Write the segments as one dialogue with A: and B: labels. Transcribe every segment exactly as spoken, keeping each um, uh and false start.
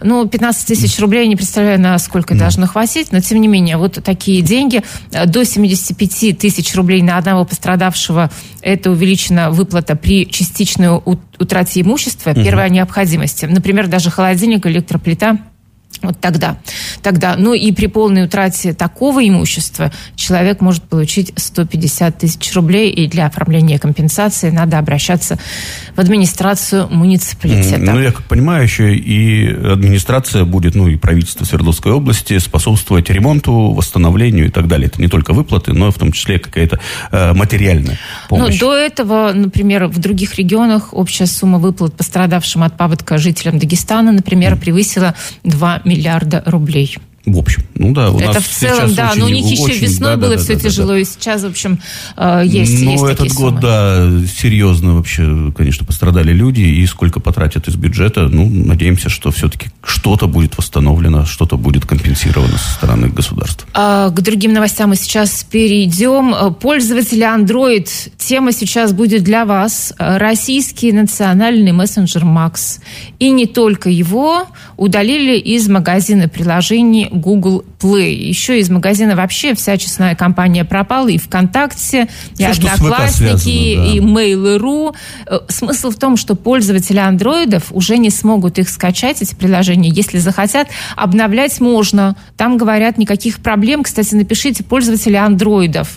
A: Ну, пятнадцать тысяч рублей, не представляю, на сколько mm. должно хватить, но, тем не менее, вот такие деньги. До семьдесят пять тысяч рублей на одного пострадавшего – это увеличена выплата при частичной утрате имущества, mm-hmm. первой необходимости. Например, даже холодильник, электроплита. Вот тогда. тогда. Ну и при полной утрате такого имущества человек может получить сто пятьдесят тысяч рублей, и для оформления компенсации надо обращаться в администрацию муниципалитета.
B: Ну, я как понимаю, еще и администрация будет, ну и правительство Свердловской области способствовать ремонту, восстановлению и так далее. Это не только выплаты, но в том числе какая-то э, материальная помощь.
A: Ну, до этого, например, в других регионах общая сумма выплат пострадавшим от паводка жителям Дагестана, например, mm. превысила два миллиарда рублей.
B: В общем, ну да, у
A: это
B: нас
A: в целом, да,
B: очень,
A: но у них еще
B: очень,
A: весной
B: да,
A: было
B: да,
A: все
B: да,
A: тяжело,
B: да, да.
A: и сейчас, в общем, есть,
B: ну,
A: есть такие
B: этот
A: суммы.
B: год, да, серьезно вообще, конечно, пострадали люди, и сколько потратят из бюджета, ну, надеемся, что все-таки что-то будет восстановлено, что-то будет компенсировано со стороны государства.
A: А, к другим новостям мы сейчас перейдем. Пользователи Android, тема сейчас будет для вас. Российский национальный мессенджер Макс. И не только его удалили из магазина приложений Google Play. Еще из магазина вообще вся честная компания пропала. И ВКонтакте, и
B: все,
A: Одноклассники,
B: связано, да.
A: и Mail.ru. Смысл в том, что пользователи андроидов уже не смогут их скачать, эти приложения. Если захотят, обновлять можно. Там, говорят, никаких проблем. Кстати, напишите, пользователи андроидов,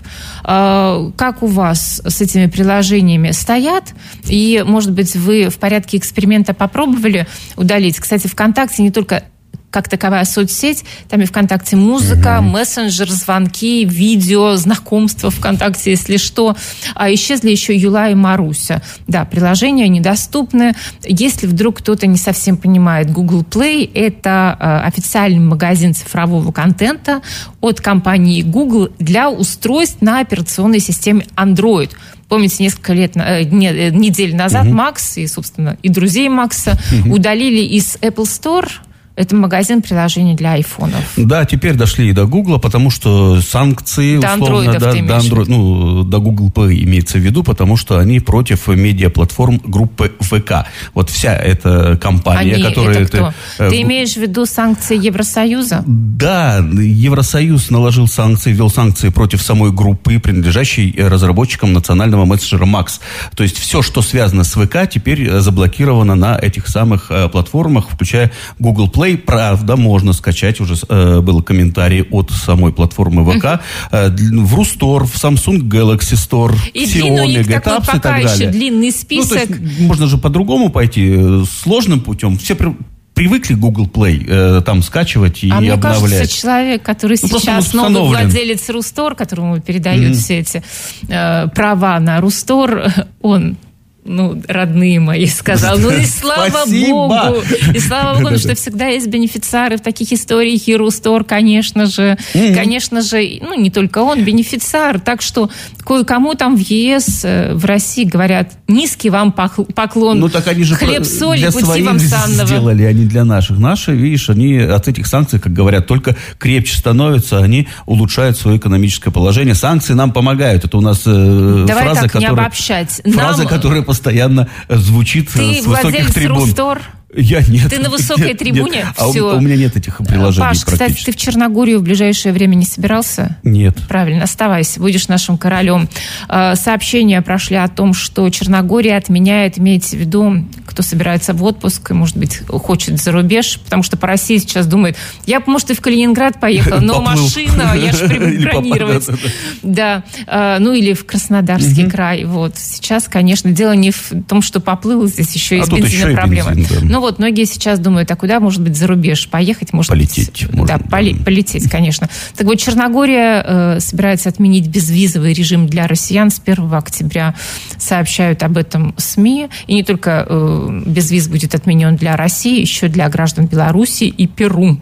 A: как у вас с этими приложениями стоят? И, может быть, вы в порядке эксперимента попробовали удалить? Кстати, ВКонтакте не только как таковая соцсеть, там и ВКонтакте музыка, угу. мессенджер, звонки, видео, знакомства ВКонтакте, если что. А исчезли еще Юла и Маруся. Да, приложения недоступны. Если вдруг кто-то не совсем понимает, Google Play – это э, официальный магазин цифрового контента от компании Google для устройств на операционной системе Android. Помните, несколько лет, э, не, недель назад угу. Макс и, собственно, и друзей Макса угу. удалили из Apple Store. Это магазин приложений для айфонов.
B: Да, теперь дошли и до Гугла, потому что санкции,
A: до
B: условно, да, до, Android, ну, до Google Play имеется в виду, потому что они против медиаплатформ группы ВК. Вот вся эта компания,
A: они,
B: которая...
A: Это кто? Это, Ты имеешь в виду санкции Евросоюза?
B: Да, Евросоюз наложил санкции, ввел санкции против самой группы, принадлежащей разработчикам национального мессенджера Макс. То есть все, что связано с ВК, теперь заблокировано на этих самых платформах, включая Google Play. Правда, можно скачать, уже э, был комментарий от самой платформы ВК, э, в Рустор, в Samsung Galaxy Store,
A: и
B: в Xiaomi, GetApps и так далее.
A: Еще длинный список.
B: Ну, то есть, можно же по-другому пойти, сложным путем. Все при, привыкли Google Play э, там скачивать и
A: а
B: обновлять.
A: А мне кажется, человек, который ну, сейчас новый владелец Рустор, которому передают mm-hmm. все эти э, права на Рустор, он... Ну, родные мои, сказал. Ну, и слава Богу. И слава Богу, что всегда есть бенефициары в таких историях. И Рустор, конечно же. Конечно же, ну, не только он, бенефициар. Так что кое-кому там в ЕС, в России говорят, низкий вам поклон.
B: Ну, так они же
A: хлеб, соль,
B: для
A: пути
B: своих
A: вам санного.
B: Сделали, а не для наших. Наши, видишь, они от этих санкций, как говорят, только крепче становятся, они улучшают свое экономическое положение. Санкции нам помогают. Это у нас э,
A: Давай
B: фраза,
A: так,
B: которая...
A: не обобщать.
B: Фраза,
A: Нам...
B: которая постоянно звучит
A: Ты
B: с высоких трибун.
A: Рустор?
B: Я нет.
A: Ты на высокой
B: нет,
A: трибуне?
B: Нет. А
A: Все.
B: у, у меня нет этих приложений.
A: Паш, кстати, ты в Черногорию в ближайшее время не собирался?
B: Нет.
A: Правильно, оставайся, будешь нашим королем. Сообщения прошли о том, что Черногория отменяет, имейте в виду, кто собирается в отпуск и, может быть, хочет за рубеж, потому что по России сейчас думает, я, может, и в Калининград поехал, но машина, я же бронировать. Да, ну или в Краснодарский край. Вот. Сейчас, конечно, дело не в том, что поплыл, здесь еще и с бензином проблема. Ну вот, многие сейчас думают, а куда, может быть, за рубеж поехать? Может
B: полететь.
A: Быть, можно, да, поли, да, полететь, конечно. Так вот, Черногория э, собирается отменить безвизовый режим для россиян с первого октября. Сообщают об этом СМИ. И не только э, безвиз будет отменен для России, еще для граждан Беларуси и Перу.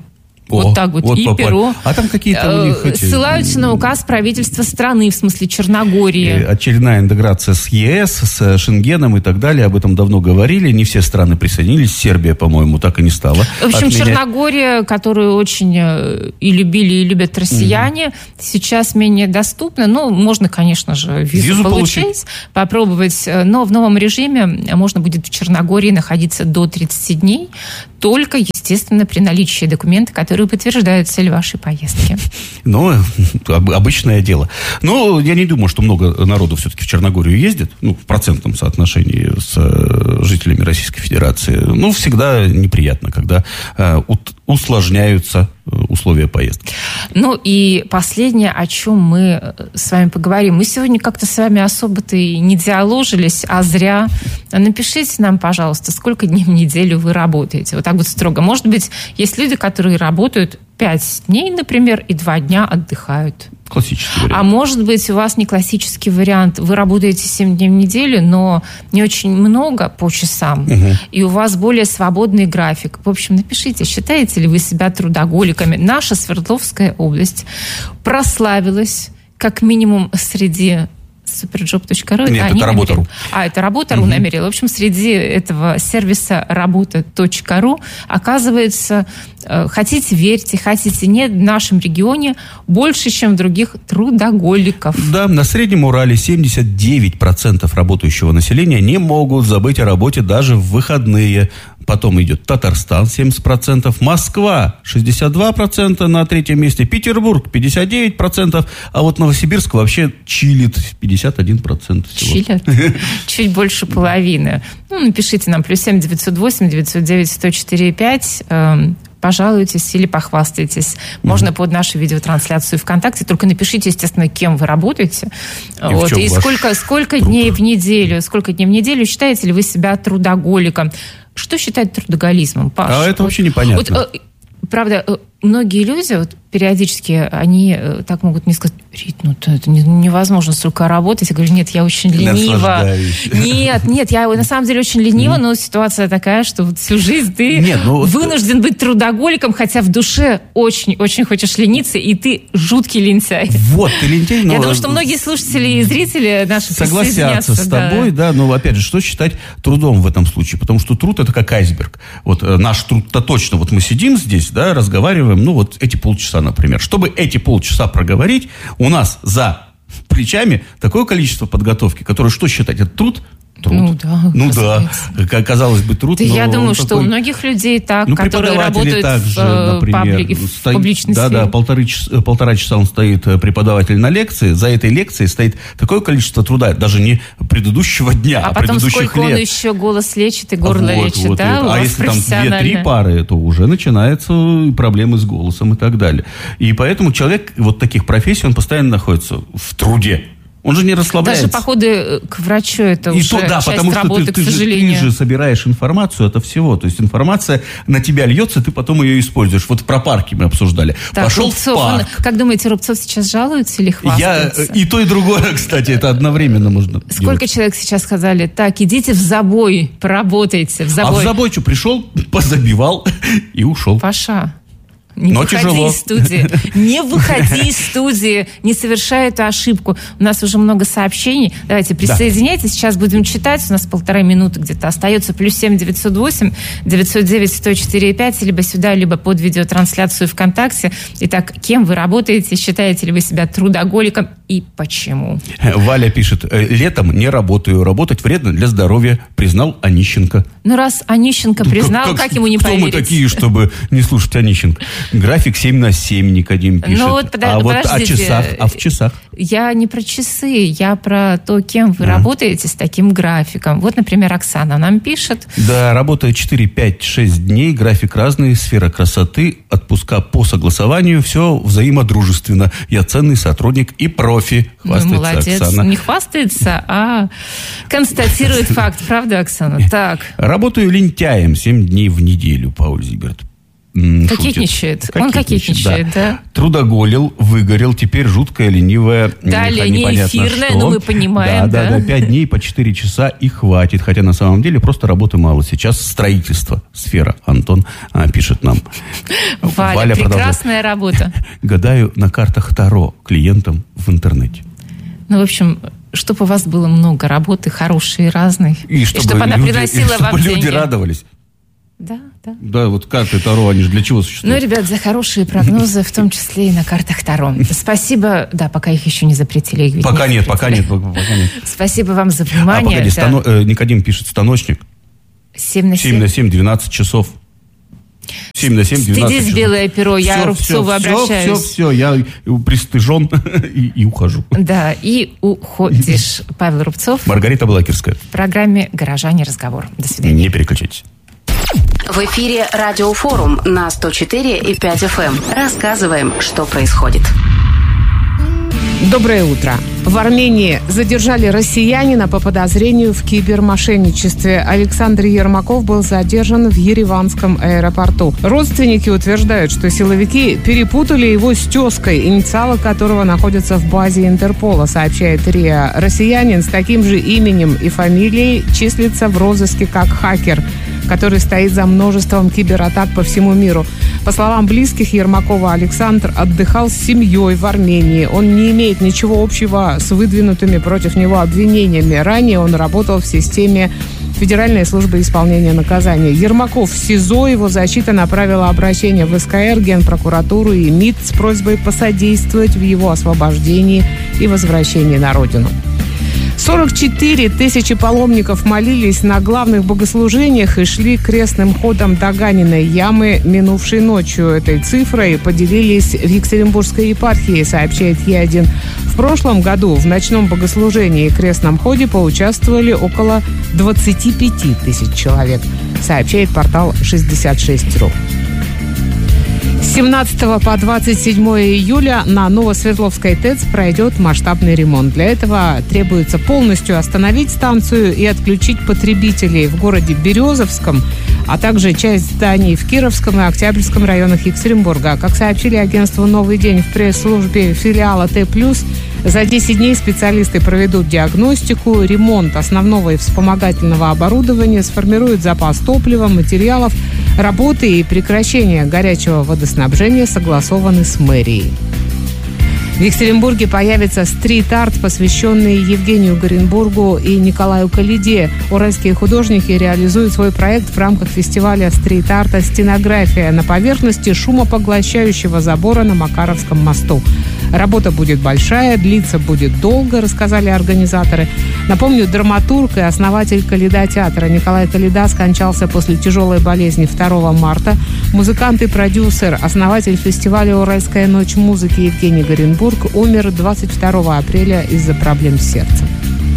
B: О,
A: вот так вот,
B: вот
A: и
B: попали.
A: перо.
B: А там какие-то у них эти...
A: Ссылаются на указ правительства страны, в смысле Черногории.
B: Очередная интеграция с ЕС, с Шенгеном и так далее. Об этом давно говорили. Не все страны присоединились. Сербия, по-моему, так и не стала.
A: В общем,
B: отменять.
A: Черногория, которую очень и любили, и любят россияне, угу. сейчас менее доступна. Ну, можно, конечно же, визу, визу получить, получить, попробовать. Но в новом режиме можно будет в Черногории находиться до тридцати дней. Только, естественно, при наличии документов, которые подтверждают цель вашей поездки.
B: Ну, обычное дело. Но я не думаю, что много народу все-таки в Черногорию ездит, ну, в процентном соотношении с жителями Российской Федерации. Ну, всегда неприятно, когда э, усложняются условия поездки.
A: Ну, и последнее, о чем мы с вами поговорим. Мы сегодня как-то с вами особо-то и не диаложились, а зря. Напишите нам, пожалуйста, сколько дней в неделю вы работаете. Вот так вот строго. Может быть, есть люди, которые работают пять дней, например, и два дня отдыхают.
B: Классический вариант.
A: А может быть, у вас не классический вариант. Вы работаете семь дней в неделю, но не очень много по часам. Угу. И у вас более свободный график. В общем, напишите, считаете ли вы себя трудоголиками. Наша Свердловская область прославилась как минимум среди... суперджоп точка ру.
B: Нет,
A: а,
B: это
A: не
B: Работа.ру.
A: А, это Работа.ру угу. намерила. В общем, среди этого сервиса Работа.ру, оказывается, хотите верьте, хотите нет, в нашем регионе больше, чем в других трудоголиков.
B: Да, на Среднем Урале семьдесят девять процентов работающего населения не могут забыть о работе даже в выходные. Потом идет Татарстан, семьдесят процентов, Москва, шестьдесят два процента на третьем месте, Петербург, пятьдесят девять процентов, а вот Новосибирск вообще чилит, пятьдесят один процент.
A: Чилит? Чуть больше половины. Ну, напишите нам плюс семь девятьсот восемь девятьсот девять сто четыре пять, пожалуйтесь или похвастайтесь. Можно mm-hmm. под нашу видеотрансляцию ВКонтакте. Только напишите, естественно, кем вы работаете. И, вот. И сколько, сколько дней в неделю, сколько дней в неделю считаете ли вы себя трудоголиком? Что считать трудоголизмом, Паш?
B: А это вот, вообще непонятно.
A: Вот, правда, многие люди вот, периодически, они так могут мне сказать: Рит, ну это невозможно столько работать. Я говорю: нет, я очень ленива. Нет, нет, я на самом деле очень ленива, но ситуация такая, что вот всю жизнь ты нет, ну, вынужден быть трудоголиком, хотя в душе очень-очень хочешь лениться, и ты жуткий лентяй.
B: Вот, ты лентяй, но...
A: Я думаю, что многие слушатели и зрители наши
B: согласятся с
A: да.
B: тобой, да, но опять же, что считать трудом в этом случае? Потому что труд — это как айсберг. Вот наш труд-то точно, вот мы сидим здесь, да, разговариваем, ну вот эти полчаса, например. Чтобы эти полчаса проговорить, у нас за плечами такое количество подготовки, которое что считать? Это труд? Труд.
A: Ну да,
B: ну, да. Казалось бы, труд.
A: Да, но я думаю, что такой... у многих людей так, ну, которые работают
B: также,
A: в,
B: например,
A: пабли... в
B: стоит,
A: публичной
B: да,
A: сфере.
B: Да, полторы, полтора часа он стоит, преподаватель, на лекции. За этой лекцией стоит такое количество труда, даже не предыдущего дня, а,
A: а потом
B: предыдущих
A: сколько
B: лет.
A: Он еще голос лечит и горло
B: вот,
A: лечит,
B: вот,
A: да?
B: Вот. А если там две-три пары, то уже начинаются проблемы с голосом и так далее. И поэтому человек вот таких профессий, он постоянно находится в труде. Он же не расслабляется.
A: Даже походы к врачу — это и уже
B: то, да,
A: часть
B: потому что
A: работы,
B: ты,
A: к
B: ты
A: сожалению.
B: Же, ты же собираешь информацию от всего. То есть информация на тебя льется, ты потом ее используешь. Вот про парки мы обсуждали. Так, Пошел Рубцов, в парк.
A: Он, как думаете, Рубцов сейчас жалуется или хвастается?
B: Я, и то, и другое, кстати, это одновременно можно
A: Сколько
B: делать.
A: человек сейчас сказали: так, идите в забой, поработайте в забой.
B: А в забой что, пришел, позабивал и ушел.
A: Паша, не
B: Но
A: выходи
B: тяжело.
A: из студии. Не выходи из студии. Не совершай эту ошибку. У нас уже много сообщений. Давайте, присоединяйтесь. Да. Сейчас будем читать. У нас полторы минуты где-то остается. Плюс семь девятьсот восемь девятьсот девять сто четыре пять. Либо сюда, либо под видеотрансляцию ВКонтакте. Итак, кем вы работаете? Считаете ли вы себя трудоголиком? И почему?
B: Валя пишет: летом не работаю. Работать вредно для здоровья, признал Онищенко.
A: Ну, раз Онищенко признал, как, как, как ему не
B: кто
A: поверить?
B: Кто мы такие, чтобы не слушать Онищенко? График семь на семь, Никодим пишет.
A: Ну, вот, подо-
B: а вот о часах, а в часах?
A: Я не про часы, я про то, кем вы а. работаете с таким графиком. Вот, например, Оксана нам пишет.
B: Да, работаю четыре, пять, шесть дней, график разный, сфера красоты, отпуска по согласованию, все взаимодружественно. Я ценный сотрудник и профи, хвастается
A: ну, молодец.
B: Оксана.
A: Не хвастается, а констатирует факт. Правда, Оксана? Так.
B: Работаю лентяем семь дней в неделю, Пауль Зиберт. м,
A: Кокетничает.
B: шутит.
A: Он кокетничает, да.
B: да. Трудоголил, выгорел, теперь жуткая, ленивая,
A: далее
B: непонятно
A: не эфирная,
B: что.
A: но мы понимаем,
B: да.
A: да.
B: Да, да, пять дней по четыре часа и хватит. Хотя на самом деле просто работы мало. Сейчас строительство, сфера. Антон а, пишет нам.
A: Валя,
B: Валя
A: прекрасная работа.
B: Гадаю на картах Таро клиентам в интернете.
A: Ну, в общем, чтобы у вас было много работы, хорошей и разной.
B: И чтобы,
A: и чтобы она
B: люди,
A: приносила
B: и чтобы
A: вам
B: люди
A: деньги.
B: радовались.
A: Да, да.
B: Да, вот карты Таро, они же для чего существуют?
A: Ну, ребят, за хорошие прогнозы, в том числе и на картах Таро. Спасибо. Да, пока их еще не запретили. Их
B: Пока
A: не
B: нет, пока нет, пока, пока нет.
A: Спасибо вам за
B: А,
A: внимание.
B: погоди,
A: да.
B: стано... э, Никодим пишет станочник.
A: семь на семь.
B: семь на семь, двенадцать часов. семь на семь, двенадцать
A: Стыдись,
B: часов.
A: белое перо, я
B: Все,
A: Рубцову
B: все,
A: обращаюсь.
B: Все, все, я пристыжен и, и ухожу.
A: Да, и уходишь. Павел Рубцов.
B: Маргарита Блакерская.
A: В программе «Горожане. Разговор». До свидания.
B: Не переключайтесь.
C: В эфире Радиофорум на сто четыре и пять эф эм. Рассказываем, что происходит.
D: Доброе утро. В Армении задержали россиянина по подозрению в кибермошенничестве. Александр Ермаков был задержан в Ереванском аэропорту. Родственники утверждают, что силовики перепутали его с тезкой, инициалы которого находятся в базе Интерпола, сообщает РИА. Россиянин с таким же именем и фамилией числится в розыске как хакер, который стоит за множеством кибератак по всему миру. По словам близких Ермакова, Александр отдыхал с семьей в Армении. Он не имеет ничего общего с выдвинутыми против него обвинениями. Ранее он работал в системе Федеральной службы исполнения наказания. Ермаков в СИЗО, его защита направила обращение в эс ка эр, Генпрокуратуру и МИД с просьбой посодействовать в его освобождении и возвращении на родину. сорок четыре тысячи паломников молились на главных богослужениях и шли крестным ходом до Ганиной ямы минувшей ночью. Этой цифрой поделились в Екатеринбургской епархии, сообщает Е один. В прошлом году в ночном богослужении и крестном ходе поучаствовали около двадцать пять тысяч человек, сообщает портал шестьдесят шесть точка ру. С семнадцатого по двадцать седьмое июля на Новосвердловской ТЭЦ пройдет масштабный ремонт. Для этого требуется полностью остановить станцию и отключить потребителей в городе Березовском, а также часть зданий в Кировском и Октябрьском районах Екатеринбурга. Как сообщили агентству «Новый день» в пресс-службе филиала Т+, за десять дней специалисты проведут диагностику, ремонт основного и вспомогательного оборудования, сформируют запас топлива, материалов. Работы и прекращение горячего водоснабжения согласованы с мэрией. В Екатеринбурге появится стрит-арт, посвященный Евгению Горенбургу и Николаю Калиде. Уральские художники реализуют свой проект в рамках фестиваля стрит-арта «Стенография» на поверхности шумопоглощающего забора на Макаровском мосту. Работа будет большая, длиться будет долго, рассказали организаторы. Напомню, драматург и основатель Калида-театра Николай Калида скончался после тяжелой болезни второго марта. Музыкант и продюсер, основатель фестиваля «Уральская ночь музыки» Евгений Горенбург умер двадцать второго апреля из-за проблем с сердцем.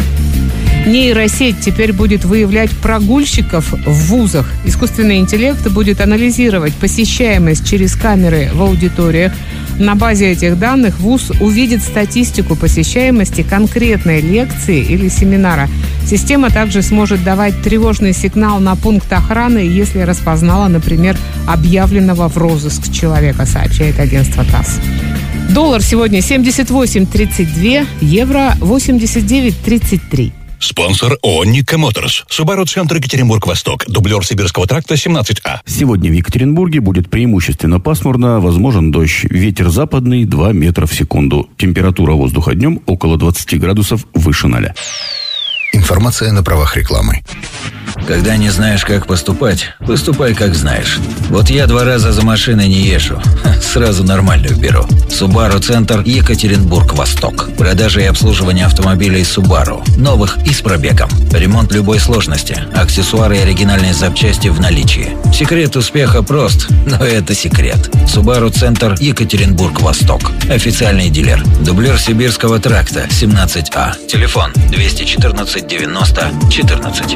D: Нейросеть теперь будет выявлять прогульщиков в вузах. Искусственный интеллект будет анализировать посещаемость через камеры в аудиториях. На базе этих данных вуз увидит статистику посещаемости конкретной лекции или семинара. Система также сможет давать тревожный сигнал на пункт охраны, если распознала, например, объявленного в розыск человека, сообщает агентство ТАСС. Доллар сегодня семьдесят восемь тридцать два, евро восемьдесят девять тридцать три.
E: Спонсор ООО «Никко Моторс». Субару-центр Екатеринбург-Восток. Дублер Сибирского тракта семнадцать А.
B: Сегодня в Екатеринбурге будет преимущественно пасмурно, возможен дождь. Ветер западный два метра в секунду. Температура воздуха днем около двадцати градусов выше ноля.
F: Информация на правах рекламы.
G: Когда не знаешь, как поступать, поступай, как знаешь. Вот я два раза за машиной не езжу. Сразу нормальную беру. Субару-центр Екатеринбург-Восток. Продажа и обслуживание автомобилей Субару. Новых и с пробегом. Ремонт любой сложности. Аксессуары и оригинальные запчасти в наличии. Секрет успеха прост, но это секрет. Субару-центр Екатеринбург-Восток. Официальный дилер. Дублер Сибирского тракта семнадцать А. Телефон двести четырнадцать девяносто четырнадцать.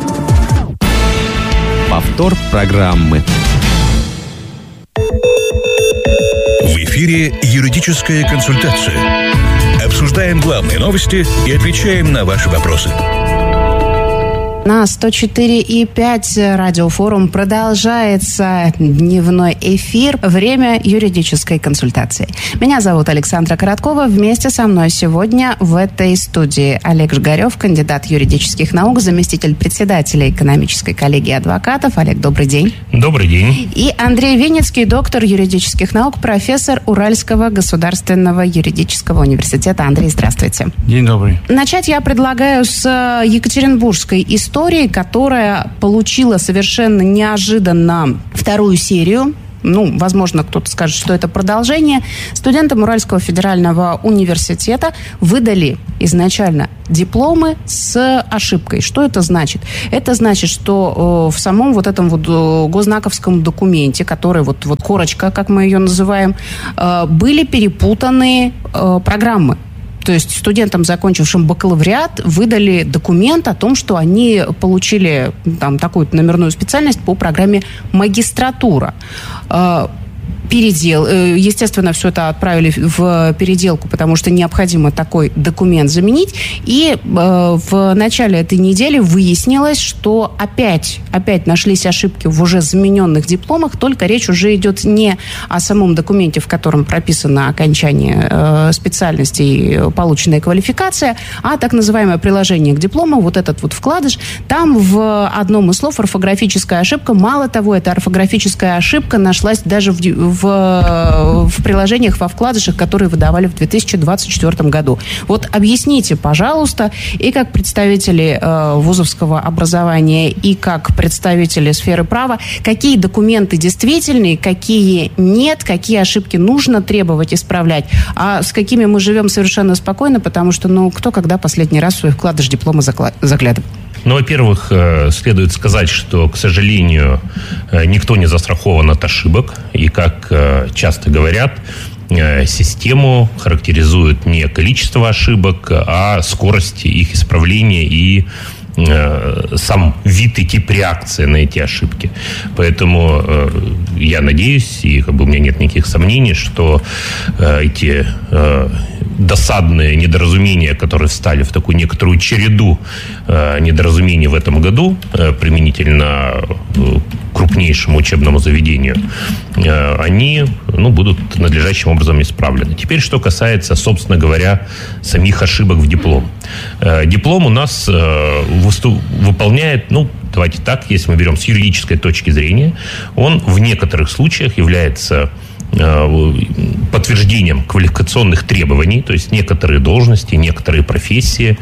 H: Повтор программы.
E: В эфире юридическая консультация. Обсуждаем главные новости и отвечаем на ваши вопросы.
C: На сто четыре и пять радиофорум продолжается дневной эфир. Время юридической консультации. Меня зовут Александра Короткова. Вместе со мной сегодня в этой студии Олег Жигарев, кандидат юридических наук, заместитель председателя экономической коллегии адвокатов. Олег, добрый день.
H: Добрый день.
C: И Андрей Винницкий, доктор юридических наук, профессор Уральского государственного юридического университета. Андрей, здравствуйте.
H: День добрый.
C: Начать я предлагаю с екатеринбургской истории. Истории, которая получила совершенно неожиданно вторую серию. Ну, возможно, кто-то скажет, что это продолжение. Студентам Уральского федерального университета выдали изначально дипломы с ошибкой. Что это значит? Это значит, что э, в самом вот этом вот госзнаковском документе, который вот, вот корочка, как мы ее называем, э, были перепутаны э, программы. То есть студентам, закончившим бакалавриат, выдали документ о том, что они получили там такую-то номерную специальность по программе магистратура. Передел, естественно, все это отправили в переделку, потому что необходимо такой документ заменить. И э, в начале этой недели выяснилось, что опять, опять нашлись ошибки в уже замененных дипломах, только речь уже идет не о самом документе, в котором прописано окончание э, специальности и полученная квалификация, а так называемое приложение к диплому, вот этот вот вкладыш. Там в одном из слов орфографическая ошибка. Мало того, эта орфографическая ошибка нашлась даже в, в В, в приложениях, во вкладышах, которые выдавали в две тысячи двадцать четвёртом году. Вот объясните, пожалуйста, и как представители э, вузовского образования, и как представители сферы права, какие документы действительные, какие нет, какие ошибки нужно требовать исправлять, а с какими мы живем совершенно спокойно, потому что, ну, кто когда последний раз в свой вкладыш диплома заглядывал?
H: Ну, во-первых, следует сказать, что, к сожалению, никто не застрахован от ошибок. И, как часто говорят, систему характеризует не количество ошибок, а скорость их исправления и сам вид и тип реакции на эти ошибки. Поэтому э, я надеюсь, и как бы у меня нет никаких сомнений, что э, эти э, досадные недоразумения, которые встали в такую некоторую череду э, недоразумений в этом году, э, применительно э, крупнейшему учебному заведению, э, они ну, будут надлежащим образом исправлены. Теперь, что касается, собственно говоря, самих ошибок в диплом. Э, диплом у нас э, выполняет, ну, давайте так, если мы берем с юридической точки зрения, он в некоторых случаях является э, подтверждением квалификационных требований, то есть некоторые должности, некоторые профессии,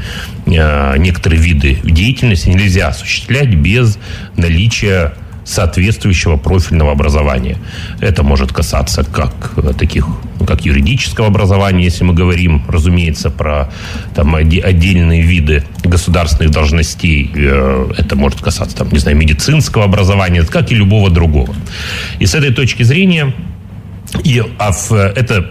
H: э, некоторые виды деятельности нельзя осуществлять без наличия соответствующего профильного образования. Это может касаться как таких, как юридического образования, если мы говорим, разумеется, про там, отдельные виды государственных должностей. Это может касаться, там, не знаю, медицинского образования, как и любого другого. И с этой точки зрения, и, а в, это,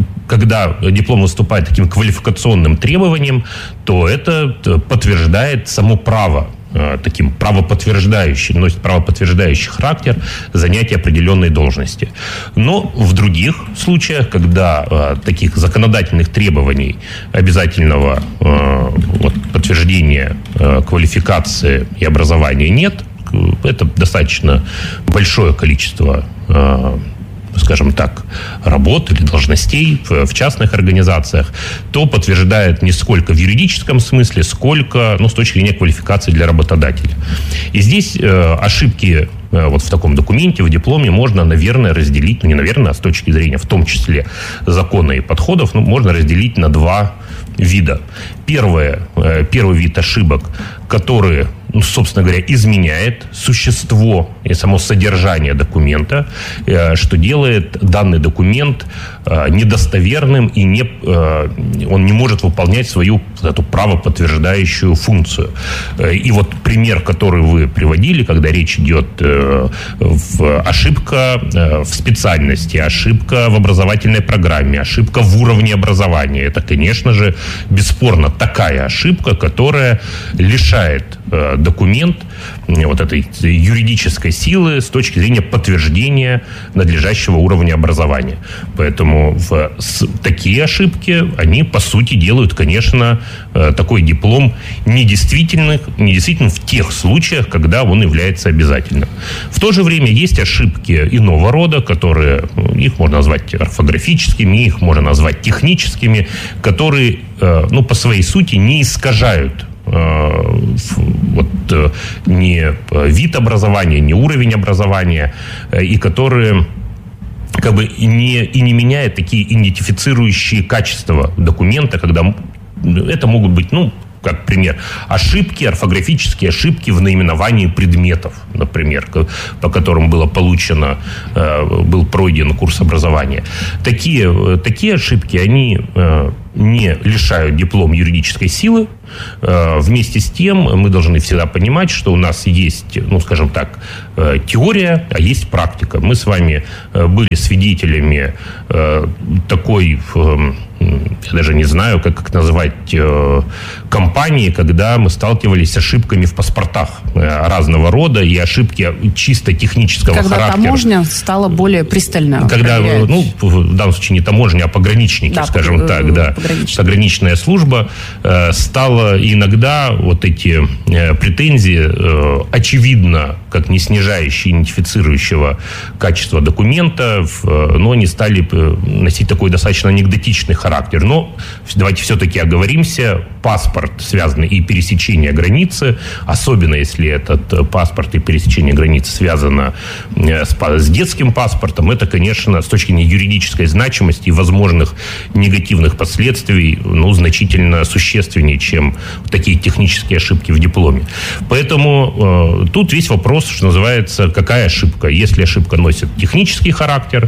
H: когда диплом выступает таким квалификационным требованием, то это подтверждает само право, таким правоподтверждающим, носит правоподтверждающий характер занятия определенной должности. Но в других случаях, когда э, таких законодательных требований обязательного э, вот, подтверждения э, квалификации и образования нет, это достаточно большое количество э, скажем так, работ или должностей в, в частных организациях, то подтверждает не сколько в юридическом смысле, сколько, ну, с точки зрения квалификации для работодателя. И здесь э, ошибки э, вот в таком документе, в дипломе можно, наверное, разделить, ну, не наверное, а с точки зрения, в том числе, закона и подходов, ну, можно разделить на два вида. Первое, э, первый вид ошибок, которые, ну, собственно говоря, изменяет существо и само содержание документа, что делает данный документ недостоверным, и не, он не может выполнять свою эту правоподтверждающую функцию. И вот пример, который вы приводили, когда речь идет в ошибка в специальности, ошибка в образовательной программе, ошибка в уровне образования, это, конечно же, бесспорно такая ошибка, которая лишает документ вот этой юридической силы с точки зрения подтверждения надлежащего уровня образования. Поэтому в, с, такие ошибки, они, по сути, делают, конечно, такой диплом недействительным, недействительным в тех случаях, когда он является обязательным. В то же время есть ошибки иного рода, которые, их можно назвать орфографическими, их можно назвать техническими, которые, ну, по своей сути не искажают вот ни вид образования, ни уровень образования, и которые как бы и не, и не меняют такие идентифицирующие качества документа, когда это могут быть, ну, как пример, ошибки, орфографические ошибки в наименовании предметов, например, по которым было получено, был пройден курс образования. Такие, такие ошибки, они не лишают диплом юридической силы. Вместе с тем мы должны всегда понимать, что у нас есть, ну, скажем так, теория, а есть практика. Мы с вами были свидетелями такой, я даже не знаю, как, как назвать, компании, когда мы сталкивались с ошибками в паспортах разного рода и ошибки чисто технического
C: когда
H: характера.
C: Когда таможня стала более пристально
H: Когда,
C: проверять.
H: ну, в данном случае не таможня, а пограничники, да, скажем по- так, да. Пограничная служба э, стала иногда вот эти э, претензии, э, очевидно, как не снижающие, идентифицирующего качества документа, э, но они стали носить такой достаточно анекдотичный характер. Но давайте все-таки оговоримся, паспорт, связанный и пересечение границы, особенно если этот паспорт и пересечение границы связано с, с детским паспортом, это, конечно, с точки зрения юридической значимости и возможных негативных последствий, ну, значительно существеннее, чем такие технические ошибки в дипломе. Поэтому э, тут весь вопрос, что называется, какая ошибка. Если ошибка носит технический характер,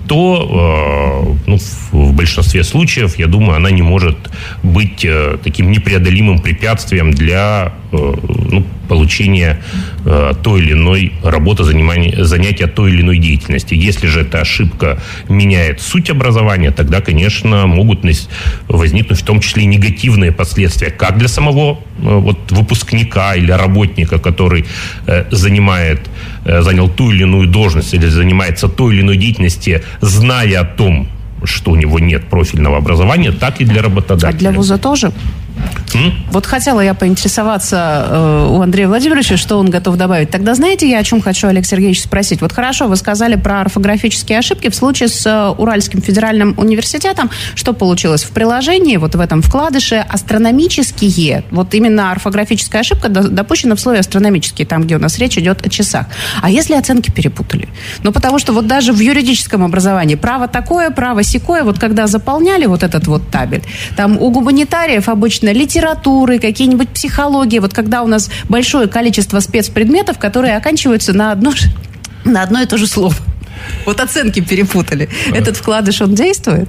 H: то э, ну, в, в большинстве случаев, я думаю, она не может быть э, таким непреодолимым препятствием для э, ну, получения э, той или иной работы, занимания, занятия той или иной деятельности. Если же эта ошибка меняет суть образования, тогда, конечно, могут возникнуть в том числе и негативные последствия как для самого э, вот, выпускника или работника, который э, занимает, э, занял ту или иную должность или занимается той или иной деятельностью, зная о том, что у него нет профильного образования, так и для работодателя.
C: А для вуза тоже? М? Вот хотела я поинтересоваться э, у Андрея Владимировича, что он готов добавить. Тогда знаете, я о чем хочу, Олег Сергеевич, спросить? Вот хорошо, вы сказали про орфографические ошибки. В случае с э, Уральским федеральным университетом, что получилось? В приложении, вот в этом вкладыше, астрономические, вот именно орфографическая ошибка допущена в слове астрономические, там, где у нас речь идет о часах. А если оценки перепутали? Ну, потому что вот даже в юридическом образовании право такое, право сякое, вот когда заполняли вот этот вот табель, там у гуманитариев обычно литературы, какие-нибудь психологии, вот когда у нас большое количество спецпредметов, которые оканчиваются на одно, на одно и то же слово. Вот оценки перепутали. Этот вкладыш, он действует?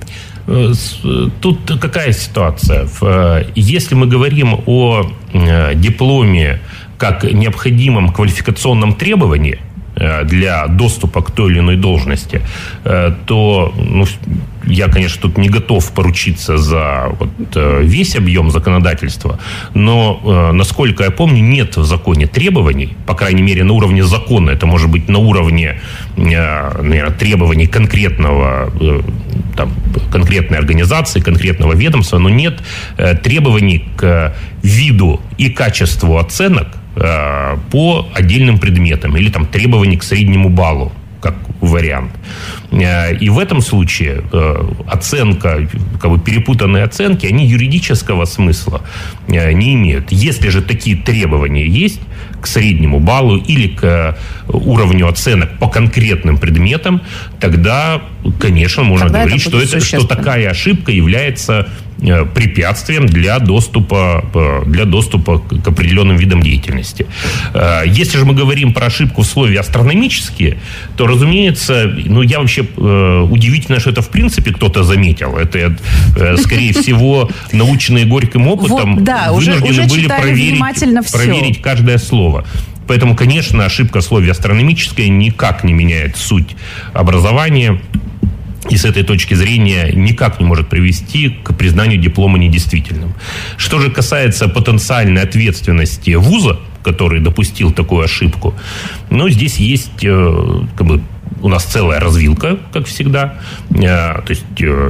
H: Тут какая ситуация? Если мы говорим о дипломе как необходимом квалификационном требовании для доступа к той или иной должности, то, ну, я, конечно, тут не готов поручиться за вот весь объем законодательства, но, насколько я помню, нет в законе требований, по крайней мере, на уровне закона, это может быть на уровне, наверное, требований конкретного, там, конкретной организации, конкретного ведомства, но нет требований к виду и качеству оценок по отдельным предметам или там требований к среднему баллу, как вариант. И в этом случае оценка, как бы перепутанные оценки, они юридического смысла не имеют. Если же такие требования есть к среднему баллу или к уровню оценок по конкретным предметам, тогда, конечно, можно тогда говорить, это что, это, что такая ошибка является препятствием для доступа, для доступа к определенным видам деятельности. Если же мы говорим про ошибку в слове «астрономические», то, разумеется, ну, я вообще удивительно, что это в принципе кто-то заметил. Это, скорее всего, наученные горьким опытом, вот, да, вынуждены уже, уже были проверить, проверить каждое слово. Поэтому, конечно, ошибка в слове «астрономическое» никак не меняет суть образования. И с этой точки зрения никак не может привести к признанию диплома недействительным. Что же касается потенциальной ответственности вуза, который допустил такую ошибку. Но здесь есть как бы у нас целая развилка, как всегда. То есть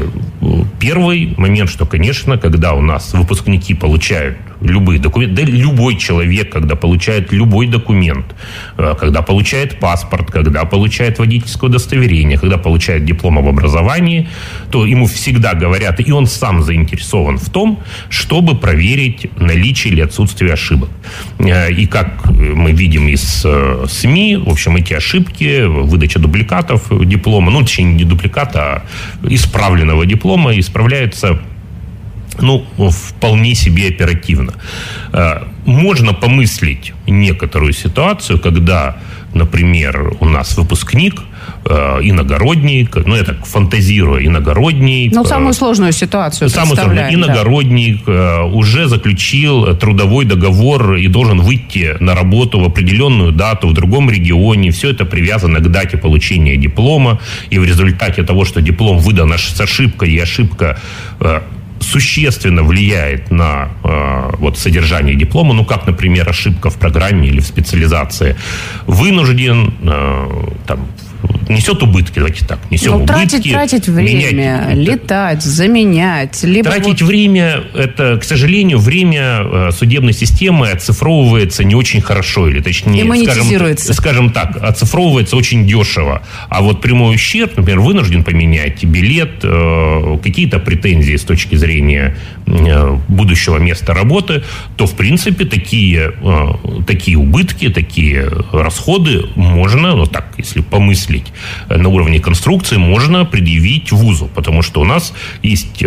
H: первый момент, что, конечно, когда у нас выпускники получают любые документы, да любой человек, когда получает любой документ, когда получает паспорт, когда получает водительское удостоверение, когда получает диплом об образовании, то ему всегда говорят, и он сам заинтересован в том, чтобы проверить наличие или отсутствие ошибок. И как мы видим из СМИ, в общем, эти ошибки, выдача дубликатов диплома, ну, точнее, не дубликата, а исправленного диплома, исправляются, ну, вполне себе оперативно. Можно помыслить некоторую ситуацию, когда, например, у нас выпускник, иногородний, ну, я так фантазирую, иногорний.
C: Ну, самую сложную ситуацию
H: самую сложную. Иногородник да. уже заключил трудовой договор и должен выйти на работу в определенную дату в другом регионе. Все это привязано к дате получения диплома. И в результате того, что диплом выдан с ошибкой, и ошибка существенно влияет на э, вот, содержание диплома, ну, как, например, ошибка в программе или в специализации, вынужден э, там, несет убытки, давайте так, несет
C: ну,
H: убытки.
C: Тратить, тратить время, менять, летать, заменять. Либо
H: тратить
C: вот...
H: время, это, к сожалению, время судебной системы оцифровывается не очень хорошо, или точнее, скажем, скажем так, оцифровывается очень дешево. А вот прямой ущерб, например, вынужден поменять билет, какие-то претензии с точки зрения будущего места работы, то, в принципе, такие, такие убытки, такие расходы можно, ну так, если помыслить, на уровне конструкции, можно предъявить вузу, потому что у нас есть,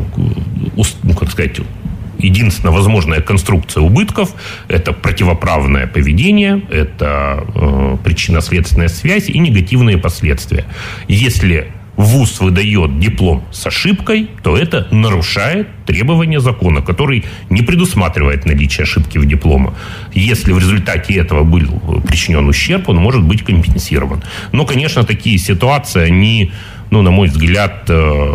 H: ну, как сказать, единственная возможная конструкция убытков – это противоправное поведение, это э, причинно-следственная связь и негативные последствия. Если вуз выдает диплом с ошибкой, то это нарушает требования закона, который не предусматривает наличие ошибки в дипломе. Если в результате этого был причинен ущерб, он может быть компенсирован. Но, конечно, такие ситуации, они, ну, на мой взгляд,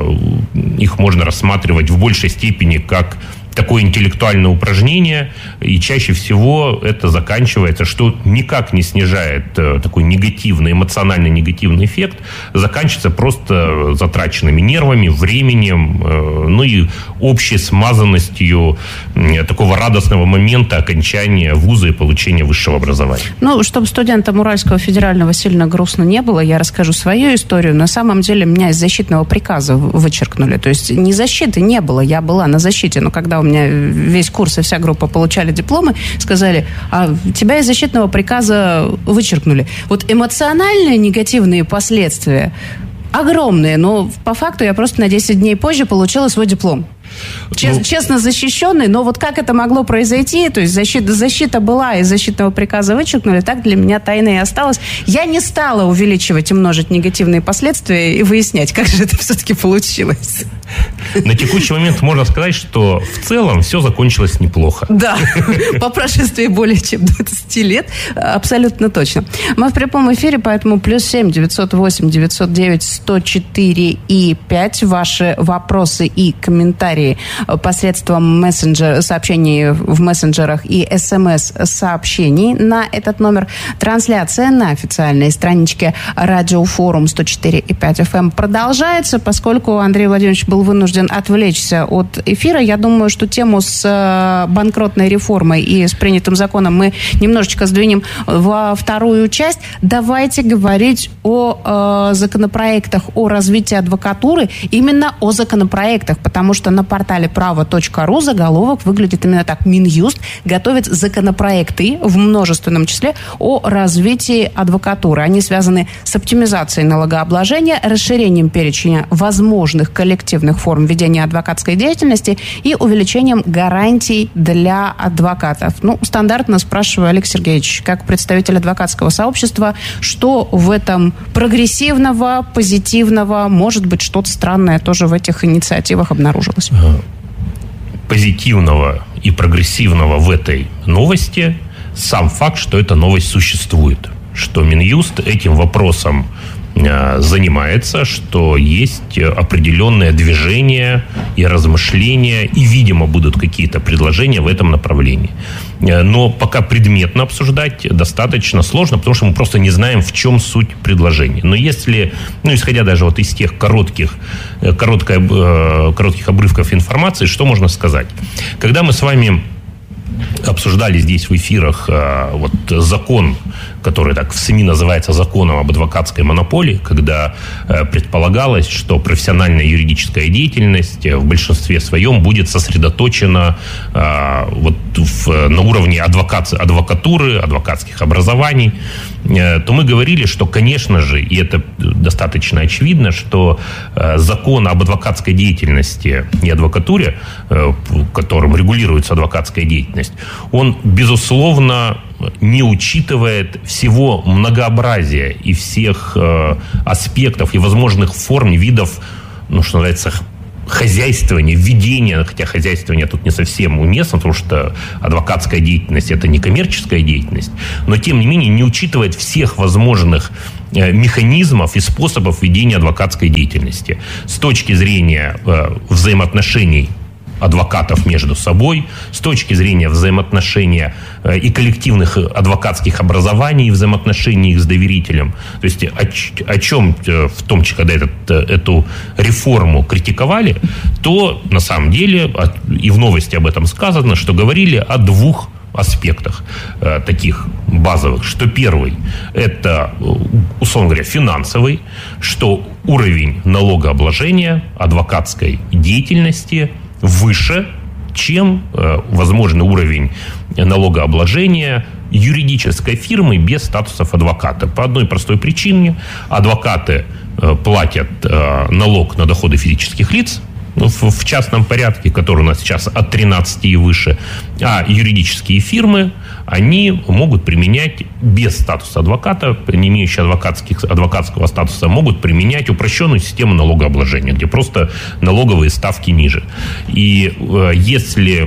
H: их можно рассматривать в большей степени как такое интеллектуальное упражнение, и чаще всего это заканчивается, что никак не снижает такой негативный, эмоционально негативный эффект, заканчивается просто затраченными нервами, временем, ну и общей смазанностью такого радостного момента окончания вуза и получения высшего образования.
C: Ну, чтобы студентам Уральского федерального сильно грустно не было, я расскажу свою историю. На самом деле меня из защитного приказа вычеркнули. То есть ни защиты не было, я была на защите, но когда у меня весь курс и вся группа получали дипломы, сказали, а тебя из защитного приказа вычеркнули. Вот эмоциональные негативные последствия огромные, но по факту я просто на десять дней позже получила свой диплом. Чест, ну, честно защищенный, но вот как это могло произойти, то есть защита, защита была, из защитного приказа вычеркнули, так для меня тайной и осталось. Я не стала увеличивать и множить негативные последствия и выяснять, как же это все-таки получилось.
H: На текущий момент можно сказать, что в целом все закончилось неплохо.
C: Да, по прошествии более чем двадцать лет, абсолютно точно. Мы в прямом эфире, поэтому плюс семь девятьсот восемь девятьсот девять сто четыре и пять. Ваши вопросы и комментарии посредством мессенджер, сообщений в мессенджерах и смс-сообщений на этот номер. Трансляция на официальной страничке Радиофорум сто четыре и пять эф эм продолжается. Поскольку Андрей Владимирович был вынужден отвлечься от эфира, я думаю, что тему с банкротной реформой и с принятым законом мы немножечко сдвинем во вторую часть. Давайте говорить о э, законопроектах, о развитии адвокатуры, именно о законопроектах, потому что на портале право точка ру заголовок выглядит именно так. Минюст готовит законопроекты в множественном числе о развитии адвокатуры. Они связаны с оптимизацией налогообложения, расширением перечня возможных коллективных форм ведения адвокатской деятельности и увеличением гарантий для адвокатов. Ну, стандартно спрашиваю, Олег Сергеевич, как представитель адвокатского сообщества, что в этом прогрессивного, позитивного, может быть, что-то странное тоже в этих инициативах обнаружилось?
H: Позитивного и прогрессивного в этой новости сам факт, что эта новость существует, что Минюст этим вопросом занимается, что есть определенное движение и размышления, и, видимо, будут какие-то предложения в этом направлении. Но пока предметно обсуждать достаточно сложно, потому что мы просто не знаем, в чем суть предложения. Но если, ну, исходя даже вот из тех коротких, короткое, коротких обрывков информации, что можно сказать? Когда мы с вами обсуждали здесь в эфирах вот закон, который так в СМИ называется законом об адвокатской монополии, когда предполагалось, что профессиональная юридическая деятельность в большинстве своем будет сосредоточена вот в, на уровне адвокации, адвокатуры, адвокатских образований, то мы говорили, что, конечно же, и это достаточно очевидно, что закон об адвокатской деятельности и адвокатуре, которым регулируется адвокатская деятельность, он, безусловно, не учитывает всего многообразия и всех э, аспектов и возможных форм, видов, ну, что называется, хозяйствования, ведения, хотя хозяйствование тут не совсем уместно, потому что адвокатская деятельность – это не коммерческая деятельность, но, тем не менее, не учитывает всех возможных э, механизмов и способов ведения адвокатской деятельности с точки зрения э, взаимоотношений адвокатов между собой, с точки зрения взаимоотношения э, и коллективных адвокатских образований, и взаимоотношений их с доверителем. То есть о, о чем, э, в том числе, когда этот, э, эту реформу критиковали, то на самом деле, от, и в новости об этом сказано, что говорили о двух аспектах э, таких базовых, что первый – это, условно говоря, финансовый, что уровень налогообложения адвокатской деятельности выше, чем э, возможный уровень налогообложения юридической фирмы без статусов адвоката. По одной простой причине: адвокаты э, платят э, налог на доходы физических лиц в, в частном порядке, который у нас сейчас от тринадцати и выше, а юридические фирмы, они могут применять без статуса адвоката, не имеющие адвокатских, адвокатского статуса, могут применять упрощенную систему налогообложения, где просто налоговые ставки ниже. И э, если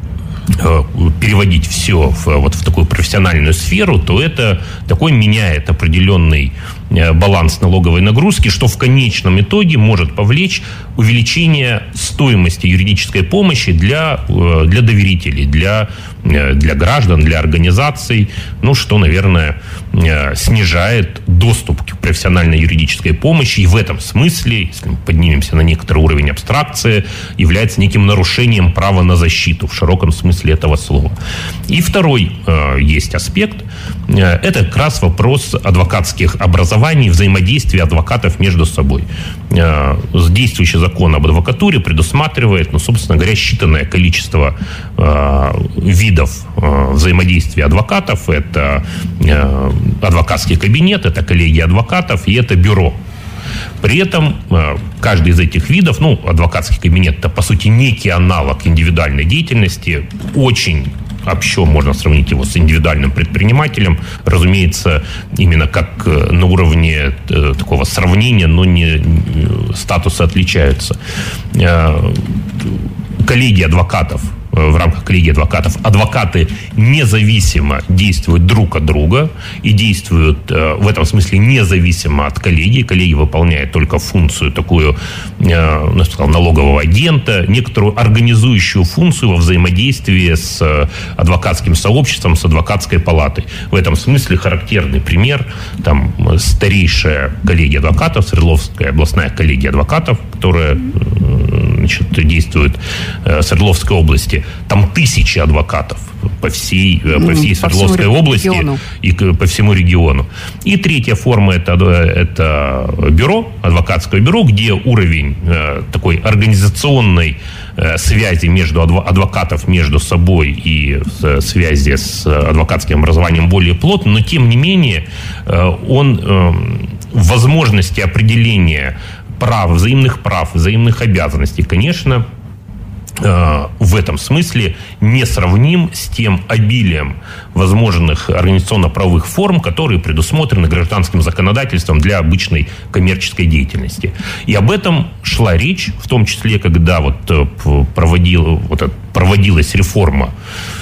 H: э, переводить все в, вот в такую профессиональную сферу, то это такой меняет определенный баланс налоговой нагрузки, что в конечном итоге может повлечь увеличение стоимости юридической помощи для, для доверителей, для, для граждан, для организаций, ну, что, наверное, снижает доступ к профессиональной юридической помощи, и в этом смысле, если мы поднимемся на некоторый уровень абстракции, является неким нарушением права на защиту в широком смысле этого слова. И второй э, есть аспект, э, это как раз вопрос адвокатских образований, взаимодействия адвокатов между собой. Э, действующий закон об адвокатуре предусматривает, ну, собственно говоря, считанное количество э, видов э, взаимодействия адвокатов. Это э, адвокатский кабинет, это коллегия адвокатов и это бюро. При этом каждый из этих видов, ну, адвокатский кабинет – это, по сути, некий аналог индивидуальной деятельности, очень общо можно сравнить его с индивидуальным предпринимателем, разумеется, именно как на уровне такого сравнения, но не статусы отличаются. Коллегия адвокатов, в рамках коллегии адвокатов, адвокаты независимо действуют друг от друга и действуют в этом смысле независимо от коллегии. Коллегия выполняет только функцию такую, ну, я сказал, налогового агента, некоторую организующую функцию во взаимодействии с адвокатским сообществом, с адвокатской палатой. В этом смысле характерный пример, там старейшая коллегия адвокатов, Свердловская областная коллегия адвокатов, которая, значит, действует в Свердловской области. Там тысячи адвокатов по всей, по всей по Свердловской области региону. И по всему региону. И третья форма это, это бюро, адвокатское бюро, где уровень э, такой организационной э, связи между адвокатов между собой и э, связи с адвокатским образованием более плотный, но тем не менее э, он э, возможности определения прав, взаимных прав, взаимных обязанностей, конечно, в этом смысле несравним с тем обилием возможных организационно-правовых форм, которые предусмотрены гражданским законодательством для обычной коммерческой деятельности. И об этом шла речь, в том числе, когда вот проводил, вот проводилась реформа,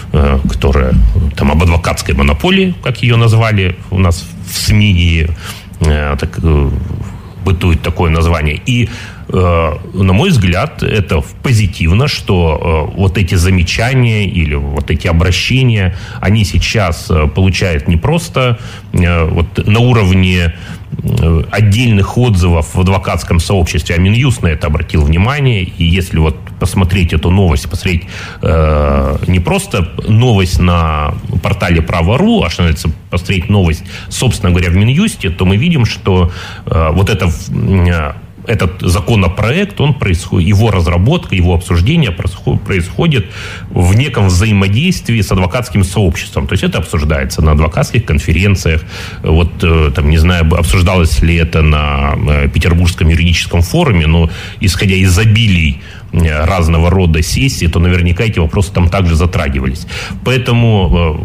H: которая там об адвокатской монополии, как ее назвали у нас в СМИ и так, бытует такое название. И, на мой взгляд, это позитивно, что вот эти замечания или вот эти обращения, они сейчас получают не просто вот на уровне отдельных отзывов в адвокатском сообществе, а Минюст на это обратил внимание. И если вот посмотреть эту новость, посмотреть э, не просто новость на портале Право.ру, а что называется, посмотреть новость, собственно говоря, в Минюсте, то мы видим, что э, вот это э, этот законопроект, он происходит, его разработка, его обсуждение происходит в неком взаимодействии с адвокатским сообществом. То есть это обсуждается на адвокатских конференциях. Вот, там, не знаю, обсуждалось ли это на Петербургском юридическом форуме, но исходя из обилий разного рода сессий, то наверняка эти вопросы там также затрагивались. Поэтому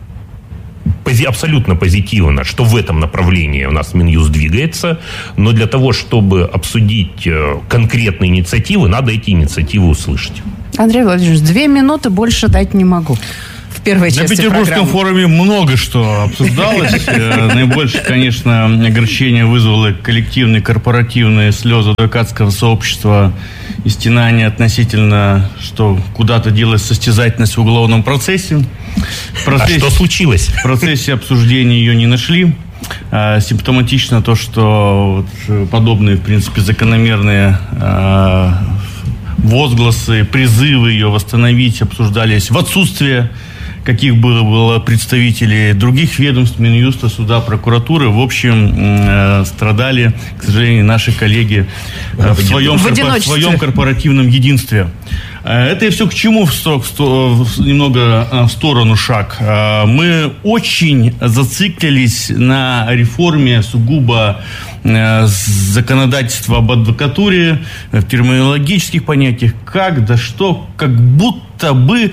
H: абсолютно позитивно, что в этом направлении у нас Минюст двигается, но для того, чтобы обсудить конкретные инициативы, надо эти инициативы услышать.
C: Андрей Владимирович, две минуты больше дать не могу. В первой части
B: программы. На Петербургском форуме много что обсуждалось. Наибольшее, конечно, огорчение вызвало коллективные корпоративные слезы адвокатского сообщества и стенания относительно, что куда-то делать состязательность в уголовном процессе. процессе.
H: А что случилось?
B: В процессе обсуждения ее не нашли. А, симптоматично то, что вот, подобные, в принципе, закономерные а, возгласы, призывы ее восстановить обсуждались в отсутствие каких было, было представителей других ведомств, Минюста, суда, прокуратуры. В общем, э, страдали, к сожалению, наши коллеги э, в, своем, корпо- в своем корпоративном единстве. Э, это и все к чему в, сто, в, сто, в, немного в сторону шаг. Э, мы очень зациклились на реформе сугубо законодательства об адвокатуре, в терминологических понятиях, как, да что, как будто бы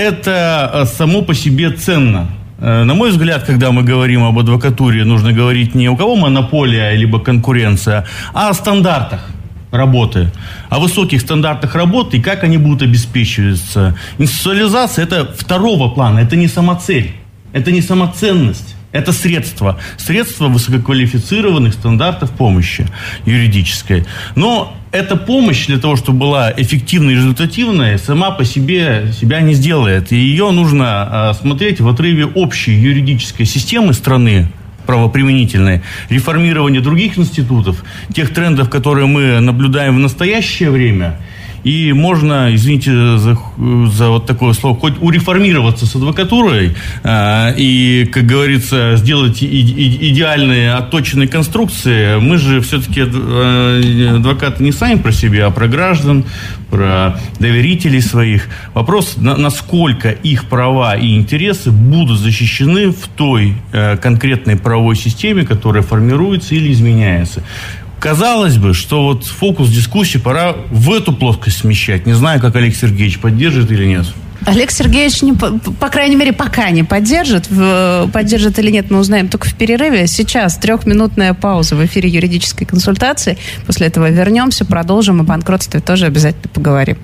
B: это само по себе ценно. На мой взгляд, когда мы говорим об адвокатуре, нужно говорить не у кого монополия, либо конкуренция, а о стандартах работы, о высоких стандартах работы и как они будут обеспечиваться. Институциализация – это второго плана, это не самоцель, это не самоценность. Это средство. Средство высококвалифицированных стандартов помощи юридической. Но эта помощь для того, чтобы была эффективной и результативной, сама по себе себя не сделает. И ее нужно смотреть в отрыве общей юридической системы страны, правоприменительной, реформирование других институтов, тех трендов, которые мы наблюдаем в настоящее время. И можно, извините за, за вот такое слово, хоть уреформироваться с адвокатурой э, и, как говорится, сделать и, и, идеальные отточенные конструкции. Мы же все-таки э, адвокаты не сами про себя, а про граждан, про доверителей своих. Вопрос, на, насколько их права и интересы будут защищены в той э, конкретной правовой системе, которая формируется или изменяется. Казалось бы, что вот фокус дискуссии пора в эту плоскость смещать. Не знаю, как Олег Сергеевич поддержит или нет.
C: Олег Сергеевич, не, по, по крайней мере, пока не поддержит. В, поддержит или нет, мы узнаем только в перерыве. Сейчас трехминутная пауза в эфире юридической консультации. После этого вернемся, продолжим. О банкротстве тоже обязательно поговорим.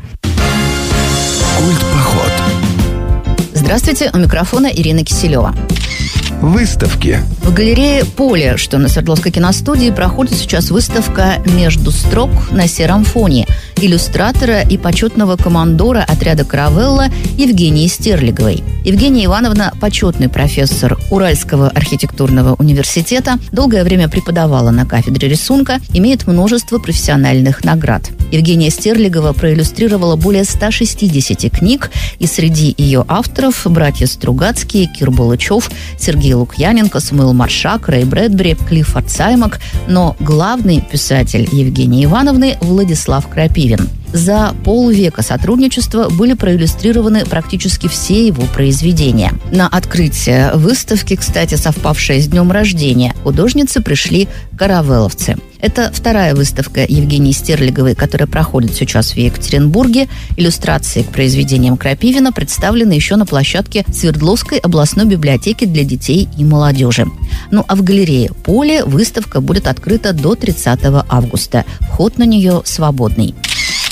F: Культпоход.
I: Здравствуйте, у микрофона Ирина Киселева.
F: Выставки.
I: В галерее «Поле», что на Свердловской киностудии, проходит сейчас выставка «Между строк на сером фоне» иллюстратора и почетного командора отряда «Каравелла» Евгении Стерлиговой. Евгения Ивановна – почетный профессор Уральского архитектурного университета, долгое время преподавала на кафедре рисунка, имеет множество профессиональных наград. Евгения Стерлигова проиллюстрировала более ста шестидесяти книг, и среди ее авторов – братья Стругацкие, Кир Булычев, Сергей Лукьяненко, Самуил Маршак, Рэй Брэдбери, Клиффорд Саймак, но главный писатель Евгении Ивановны – Владислав Крапивин. За полвека сотрудничества были проиллюстрированы практически все его произведения. На открытие выставки, кстати, совпавшее с днем рождения, художницы пришли каравелловцы. Это вторая выставка Евгении Стерлиговой, которая проходит сейчас в Екатеринбурге. Иллюстрации к произведениям Крапивина представлены еще на площадке Свердловской областной библиотеки для детей и молодежи. Ну а в галерее «Поле» выставка будет открыта до тридцатого августа. Вход на нее свободный.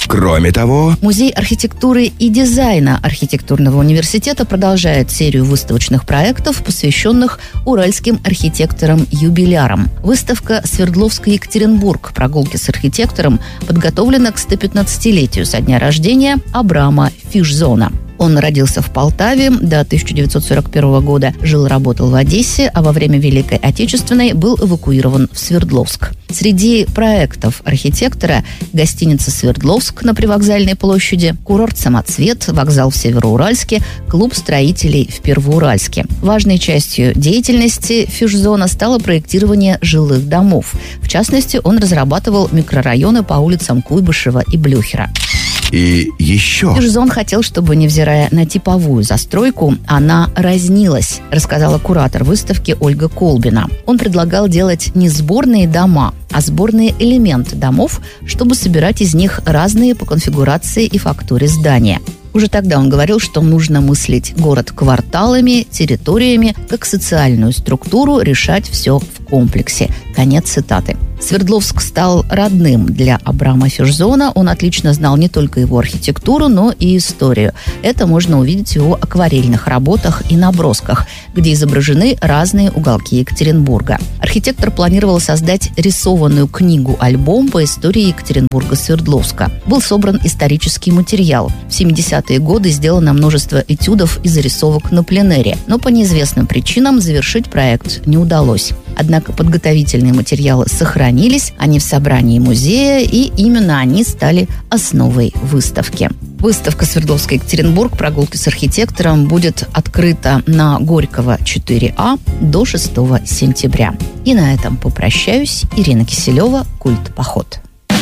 F: Кроме того,
I: Музей архитектуры и дизайна архитектурного университета продолжает серию выставочных проектов, посвященных уральским архитекторам-юбилярам. Выставка «Свердловск-Екатеринбург. Прогулки с архитектором» подготовлена к сто пятнадцатилетию со дня рождения Абрама Фишзона. Он родился в Полтаве, до тысяча девятьсот сорок первого года жил и работал в Одессе, а во время Великой Отечественной был эвакуирован в Свердловск. Среди проектов архитектора гостиница «Свердловск» на Привокзальной площади, курорт «Самоцвет», вокзал в Североуральске, клуб строителей в Первоуральске. Важной частью деятельности Фишзона стало проектирование жилых домов. В частности, он разрабатывал микрорайоны по улицам Куйбышева и Блюхера.
F: И еще...
I: Фишзон хотел, чтобы, невзирая на типовую застройку, она разнилась, рассказала куратор выставки Ольга Колбина. Он предлагал делать не сборные дома, а сборные элементы домов, чтобы собирать из них разные по конфигурации и фактуре здания. Уже тогда он говорил, что нужно мыслить город кварталами, территориями, как социальную структуру, решать все в комплексе. Конец цитаты. Свердловск стал родным для Абрама Фишзона. Он отлично знал не только его архитектуру, но и историю. Это можно увидеть в его акварельных работах и набросках, где изображены разные уголки Екатеринбурга. Архитектор планировал создать рисованную книгу-альбом по истории Екатеринбурга-Свердловска. Был собран исторический материал. В семидесятые годы сделано множество этюдов и зарисовок на пленэре, но по неизвестным причинам завершить проект не удалось. Однако подготовительные материалы сохранились, они в собрании музея, и именно они стали основой выставки. Выставка «Свердловск-Екатеринбург. Прогулки с архитектором» будет открыта на Горького четыре А до шестого сентября. И на этом попрощаюсь. Ирина Киселева, «Культ-поход».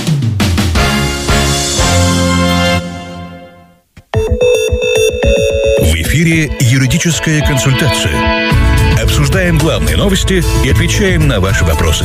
E: В эфире юридическая консультация. Обсуждаем главные новости и отвечаем на ваши вопросы.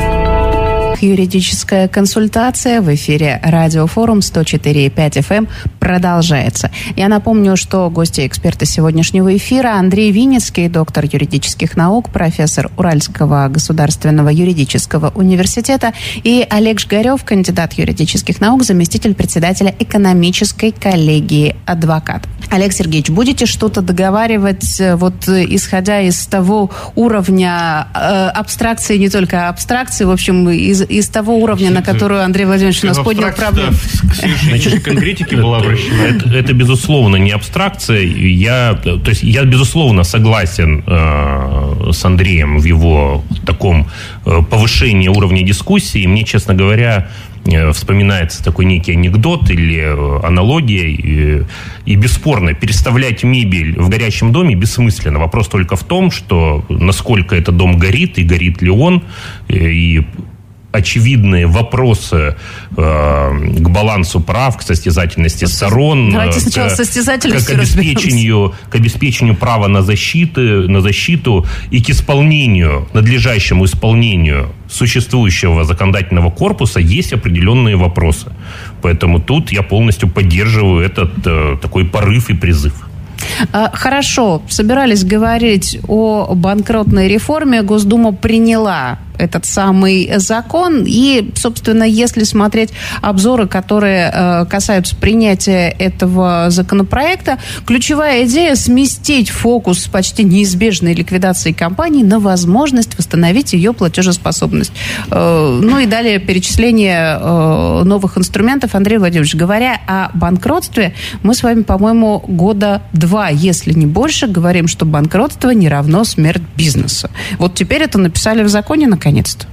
C: Юридическая консультация в эфире Радиофорум сто четыре и пять эф эм продолжается. Я напомню, что гости и эксперты сегодняшнего эфира: Андрей Винницкий, доктор юридических наук, профессор Уральского государственного юридического университета, и Олег Жгарев, кандидат юридических наук, заместитель председателя экономической коллегии адвокатов. Олег Сергеевич, будете что-то договаривать, вот исходя из того уровня э, абстракции, не только абстракции, в общем, из, из того уровня, на который Андрей Владимирович у нас поднял проблему.
H: Значит, конкретики была обращена. Это, это, безусловно, не абстракция. Я, то есть, я, безусловно, согласен э, с Андреем в его таком э, повышении уровня дискуссии. Мне, честно говоря, вспоминается такой некий анекдот или аналогия, и, и бесспорно, переставлять мебель в горящем доме бессмысленно. Вопрос только в том, что насколько этот дом горит, и горит ли он, и очевидные вопросы э, к балансу прав, к состязательности сторон,
C: Давайте сначала
H: к,
C: состязательностью
H: к, обеспечению, к обеспечению права на защиту, на защиту и к исполнению, надлежащему исполнению существующего законодательного корпуса есть определенные вопросы. Поэтому тут я полностью поддерживаю этот э, такой порыв и призыв.
C: Хорошо, собирались говорить о банкротной реформе. Госдума приняла этот самый закон. И, собственно, если смотреть обзоры, которые э, касаются принятия этого законопроекта, ключевая идея — сместить фокус почти неизбежной ликвидации компании на возможность восстановить ее платежеспособность. Э, ну и далее перечисление э, новых инструментов. Андрей Владимирович, говоря о банкротстве, мы с вами, по-моему, года два, если не больше, говорим, что банкротство не равно смерть бизнеса. Вот теперь это написали в законе, наконец-то.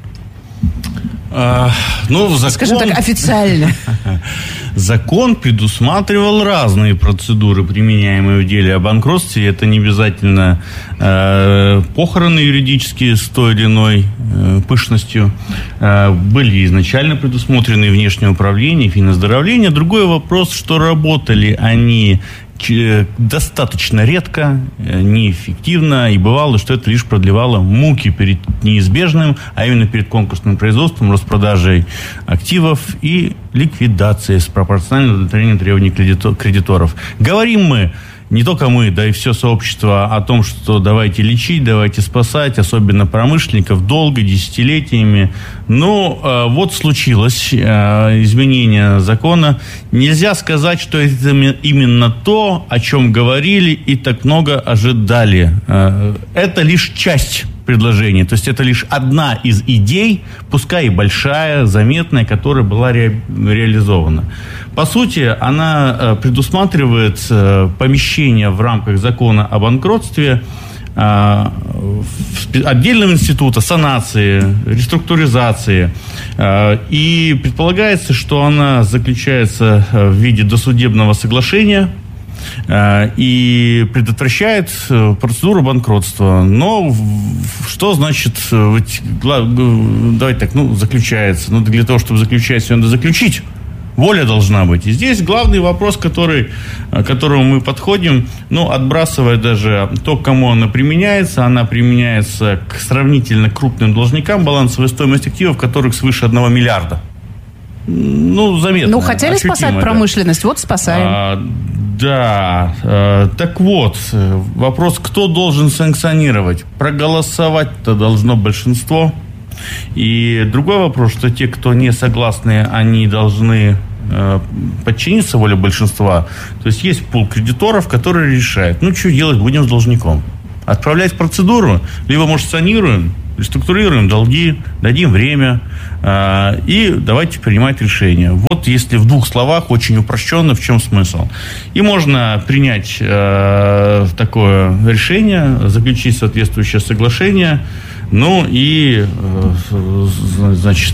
B: А, ну, закон...
C: Скажем так, официально.
B: Закон предусматривал разные процедуры, применяемые в деле о банкротстве. Это не обязательно э, похороны юридические с той или иной э, пышностью. Э, были изначально предусмотрены внешнее управление, финоздоровление. Другой вопрос, что работали они достаточно редко, неэффективно, и бывало, что это лишь продлевало муки перед неизбежным, а именно перед конкурсным производством, распродажей активов и ликвидацией с пропорциональным удовлетворением требований кредиторов. Говорим мы не только мы, да и все сообщество о том, что давайте лечить, давайте спасать, особенно промышленников, долго, десятилетиями. Но вот случилось изменение закона. Нельзя сказать, что это именно то, о чем говорили и так много ожидали. Это лишь часть предложения, то есть это лишь одна из идей, пускай и большая, заметная, которая была ре, реализована. По сути, она предусматривает помещение в рамках закона о банкротстве отдельного института санации, реструктуризации. И предполагается, что она заключается в виде досудебного соглашения и предотвращает процедуру банкротства. Но что значит, давайте так, ну, заключается. Ну, для того, чтобы заключать, надо заключить. Воля должна быть. И здесь главный вопрос, который, к которому мы подходим, ну, отбрасывая даже то, к кому она применяется, она применяется к сравнительно крупным должникам, балансовая стоимость активов, которых свыше одного миллиарда. Ну, заметно.
C: Ну, хотели спасать промышленность, вот спасаем.
B: А, да. А, так вот, вопрос, кто должен санкционировать? Проголосовать-то должно большинство. И другой вопрос, что те, кто не согласны, они должны э, подчиниться воле большинства. То есть есть пул кредиторов, которые решают, ну, что делать будем с должником? Отправлять процедуру, либо, может, санируем, реструктурируем долги, дадим время э, и давайте принимать решение. Вот если в двух словах, очень упрощенно, в чем смысл. И можно принять э, такое решение, заключить соответствующее соглашение, ну и, значит,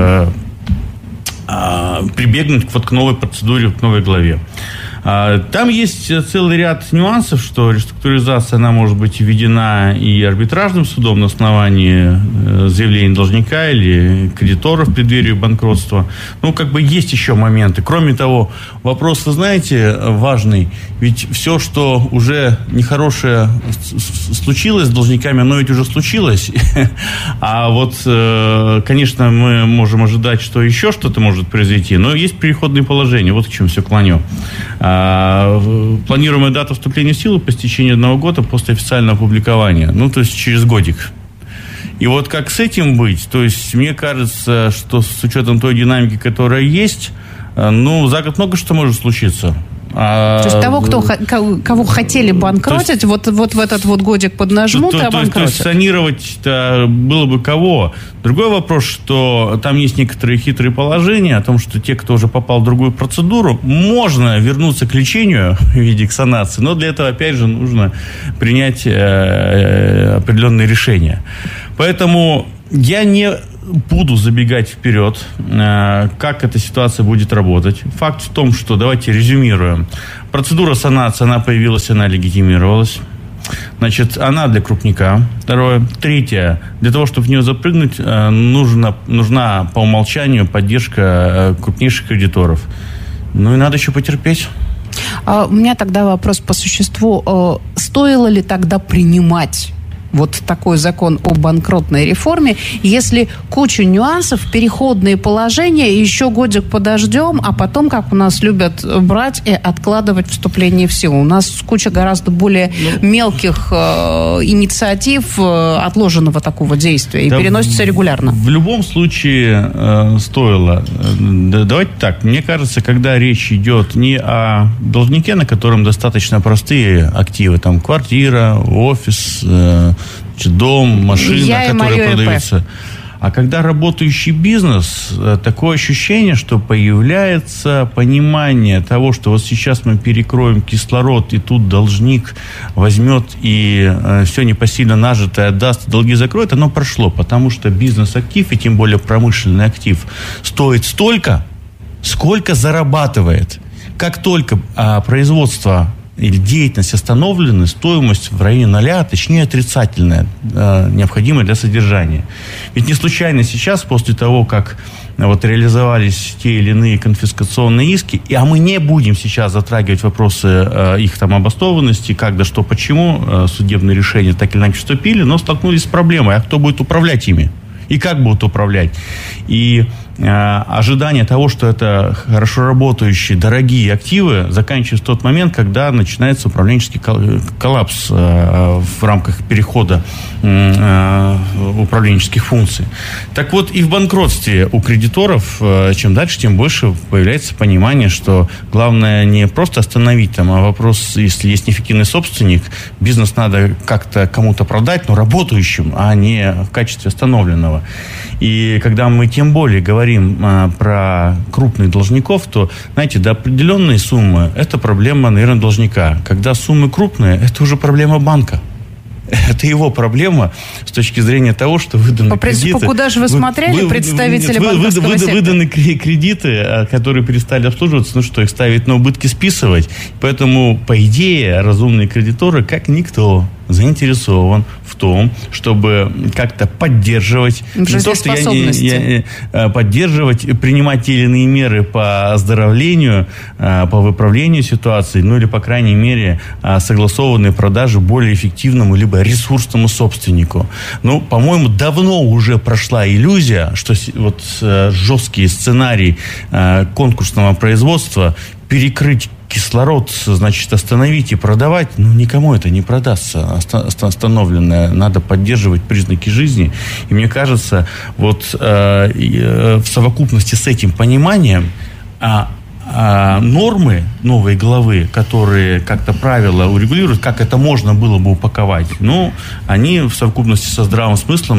B: прибегнуть вот к новой процедуре, к новой главе. Там есть целый ряд нюансов, что реструктуризация, она может быть введена и арбитражным судом на основании заявления должника или кредиторов в преддверии банкротства. Ну, как бы есть еще моменты. Кроме того, вопрос, вы знаете, важный. Ведь все, что уже нехорошее случилось с должниками, оно ведь уже случилось. А вот, конечно, мы можем ожидать, что еще что-то может произойти, но есть переходные положения. Вот к чему все клоню. Планируемая дата вступления в силу по истечении одного года после официального опубликования. Ну, то есть через годик. И вот как с этим быть? То есть мне кажется, что с учетом той динамики, которая есть, ну, за год много что может случиться. А,
C: то есть того, кто, кого хотели банкротить, есть, вот, вот в этот вот годик поднажмут, то, и обанкротят.
B: То, то есть санировать-то было бы кого? Другой вопрос, что там есть некоторые хитрые положения о том, что те, кто уже попал в другую процедуру, можно вернуться к лечению в виде санации, но для этого, опять же, нужно принять э, определенные решения. Поэтому я не буду забегать вперед, как эта ситуация будет работать. Факт в том, что, давайте резюмируем. Процедура санации, она появилась, она легитимировалась. Значит, она для крупника. Второе. Третье. Для того, чтобы в нее запрыгнуть, нужна, нужна по умолчанию поддержка крупнейших кредиторов. Ну и надо еще потерпеть.
C: А у меня тогда вопрос по существу. Стоило ли тогда принимать вот такой закон о банкротной реформе, если куча нюансов, переходные положения, еще годик подождем, а потом, как у нас любят брать и откладывать вступление в силу. У нас куча гораздо более ну, мелких э, инициатив э, отложенного такого действия и да переносится регулярно.
B: В, в любом случае э, стоило. Да, давайте так, мне кажется, когда речь идет не о должнике, на котором достаточно простые активы, там квартира, офис, э, дом, машина, которая продается. А когда работающий бизнес, такое ощущение, что появляется понимание того, что вот сейчас мы перекроем кислород, и тут должник возьмет и все непосильно нажитое отдаст, долги закроет, оно прошло, потому что бизнес-актив, и тем более промышленный актив, стоит столько, сколько зарабатывает. Как только а, производство или деятельность остановлена, стоимость в районе ноля, точнее отрицательная, э, необходимая для содержания. Ведь не случайно сейчас, после того, как э, вот, реализовались те или иные конфискационные иски, и, а мы не будем сейчас затрагивать вопросы э, их там обоснованности, как, да, что, почему э, судебные решения так или иначе вступили, но столкнулись с проблемой, а кто будет управлять ими? И как будут управлять? И ожидание того, что это хорошо работающие, дорогие активы, заканчивается в тот момент, когда начинается управленческий коллапс в рамках перехода управленческих функций. Так вот, и в банкротстве у кредиторов, чем дальше, тем больше появляется понимание, что главное не просто остановить там, а вопрос, если есть неэффективный собственник, бизнес надо как-то кому-то продать, но работающим, а не в качестве остановленного. И когда мы тем более говорим а, про крупных должников, то, знаете, до определенной суммы это проблема, наверное, должника. Когда суммы крупные, это уже проблема банка. Это его проблема с точки зрения того, что выданы
C: По принципу,
B: кредиты...
C: куда же вы смотрели, вы, представители
B: вы,
C: банковского
B: вы, вы,
C: сектора?
B: Выданы кредиты, которые перестали обслуживаться, ну что, их ставить на убытки, списывать. Поэтому, по идее, разумные кредиторы, как никто, заинтересован в том, чтобы как-то поддерживать, не то, что я, я, я, поддерживать, принимать те или иные меры по оздоровлению, по выправлению ситуации, ну или, по крайней мере, согласованные продажи более эффективному либо ресурсному собственнику. Ну, по-моему, давно уже прошла иллюзия, что вот жесткий сценарий конкурсного производства перекрыть кислород, значит, остановить и продавать, ну, никому это не продастся, остановленное. Надо поддерживать признаки жизни. И мне кажется, вот э, э, в совокупности с этим пониманием а, а, нормы новой главы, которые как-то правила урегулируют, как это можно было бы упаковать, ну, они в совокупности со здравым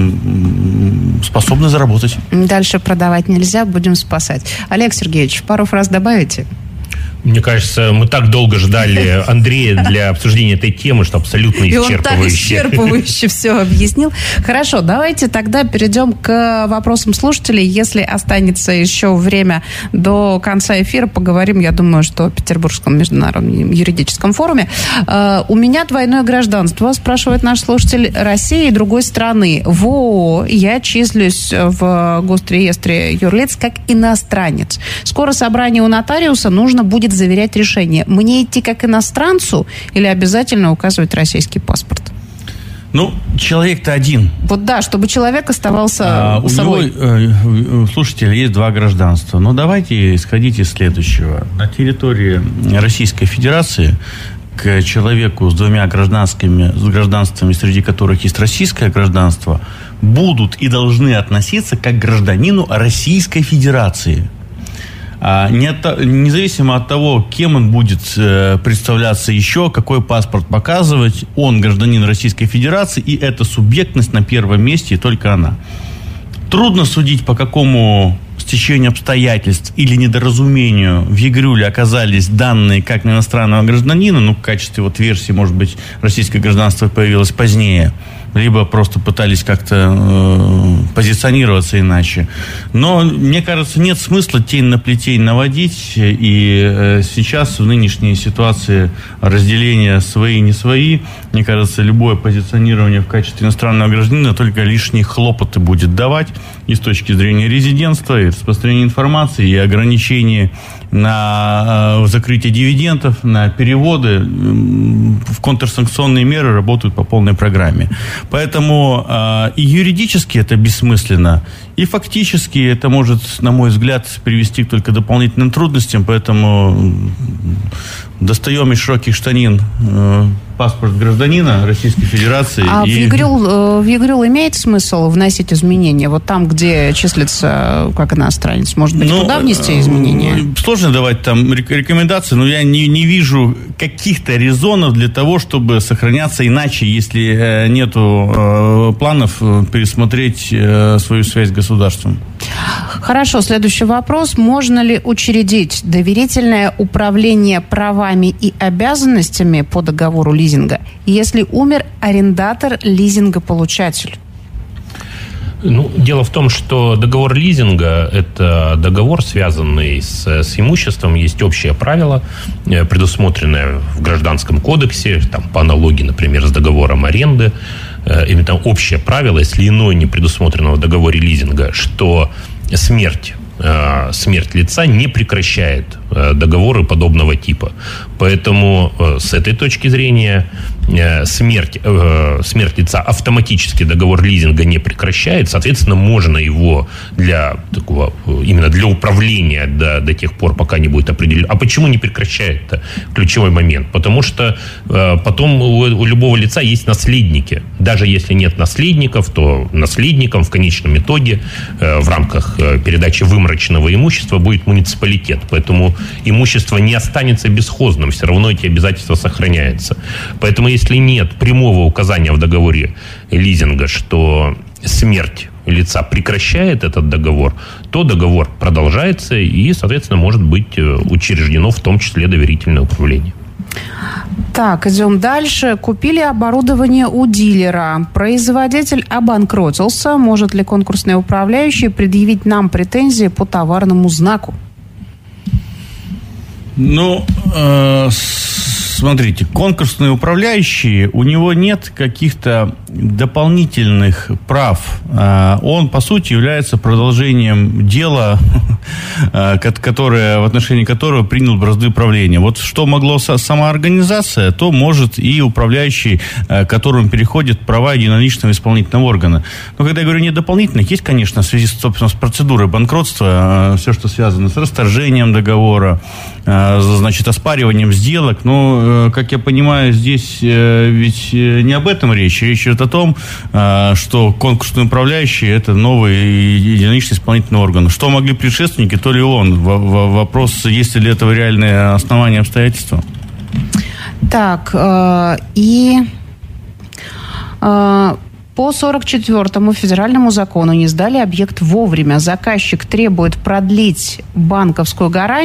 B: смыслом способны заработать.
C: Дальше продавать нельзя, будем спасать. Олег Сергеевич, пару фраз добавите?
H: Мне кажется, мы так долго ждали Андрея для обсуждения этой темы, что абсолютно исчерпывающе.
C: И он так исчерпывающе все объяснил. Хорошо, давайте тогда перейдем к вопросам слушателей. Если останется еще время до конца эфира, поговорим, я думаю, что в Петербургском международном юридическом форуме. У меня двойное гражданство, спрашивает наш слушатель, России и другой страны. В ООО я числюсь в госреестре юрлиц как иностранец. Скоро собрание у нотариуса, нужно будет заверять решение. Мне идти как иностранцу или обязательно указывать российский паспорт?
B: Ну, человек-то один.
C: Вот да, чтобы человек оставался
B: а,
C: собой.
B: У него, э, у слушателя есть два гражданства. Но давайте исходить из следующего. На территории Российской Федерации к человеку с двумя гражданскими, с гражданствами, среди которых есть российское гражданство, будут и должны относиться как к гражданину Российской Федерации. Не от, независимо от того, кем он будет э, представляться еще, какой паспорт показывать, он гражданин Российской Федерации, и эта субъектность на первом месте, и только она. Трудно судить, по какому стечению обстоятельств или недоразумению в ЕГРЮЛе оказались данные как на иностранного гражданина, ну, в качестве вот версии, может быть, российское гражданство появилось позднее, либо просто пытались как-то э, позиционироваться иначе. Но, мне кажется, нет смысла тень на плетень наводить, и э, сейчас в нынешней ситуации разделения свои и не свои, мне кажется, любое позиционирование в качестве иностранного гражданина только лишние хлопоты будет давать и с точки зрения резидентства, и распространения информации, и ограничения на э, закрытие дивидендов, на переводы. В контрсанкционные меры работают по полной программе. Поэтому э, и юридически это бессмысленно, и фактически это может, на мой взгляд, привести только к дополнительным трудностям. Поэтому достаем из широких штанин э, паспорт гражданина Российской Федерации.
C: А
B: и...
C: в ЕГРЮЛ, в ЕГРЮЛ имеет смысл вносить изменения? Вот там, где числится как иностранец, может быть, ну, туда внести изменения?
B: Сложно давать там рекомендации, но я не, не вижу каких-то резонов для того, чтобы сохраняться иначе, если нету э, планов пересмотреть э, свою связь с государством.
C: Хорошо, следующий вопрос. Можно ли учредить доверительное управление правами и обязанностями по договору лизинга, если умер арендатор лизингополучатель?
H: Ну, дело в том, что договор лизинга – это договор, связанный с, с имуществом. Есть общее правило, предусмотренное в Гражданском кодексе, там, по аналогии, например, с договором аренды. Именно общее правило, если иное не предусмотрено в договоре лизинга, что смерть, смерть лица не прекращает договоры подобного типа. Поэтому с этой точки зрения смерть, смерть лица автоматически договор лизинга не прекращает. Соответственно, можно его для такого, именно для управления до, до тех пор, пока не будет определено. А почему не прекращает-то? Ключевой момент. Потому что потом у, у любого лица есть наследники. Даже если нет наследников, то наследником в конечном итоге в рамках передачи выморочного имущества будет муниципалитет. Поэтому имущество не останется бесхозным. Все равно эти обязательства сохраняются. Поэтому если нет прямого указания в договоре лизинга, что смерть лица прекращает этот договор, то договор продолжается и, соответственно, может быть учреждено в том числе доверительное управление.
C: Так, идем дальше. Купили оборудование у дилера. Производитель обанкротился. Может ли конкурсный управляющий предъявить нам претензии по товарному знаку?
B: Ну, э, смотрите, конкурсные управляющие, у него нет каких-то дополнительных прав. Э, он, по сути, является продолжением дела, э, которое, в отношении которого принял бразды управления. Вот что могло сама организация, то может и управляющий, э, которому переходят права единоличного исполнительного органа. Но когда я говорю не дополнительных, есть, конечно, в связи, собственно, с процедурой банкротства, э, все, что связано с расторжением договора, значит, оспариванием сделок. Но, как я понимаю, здесь ведь не об этом речь. Речь идет о том, что конкурсный управляющий – это новый единоличный исполнительный орган. Что могли предшественники, то ли он. Вопрос, есть ли для этого реальные основания, обстоятельства.
C: Так, и... По сорок четвёртому федеральному закону не сдали объект вовремя. Заказчик требует продлить банковскую гарантию.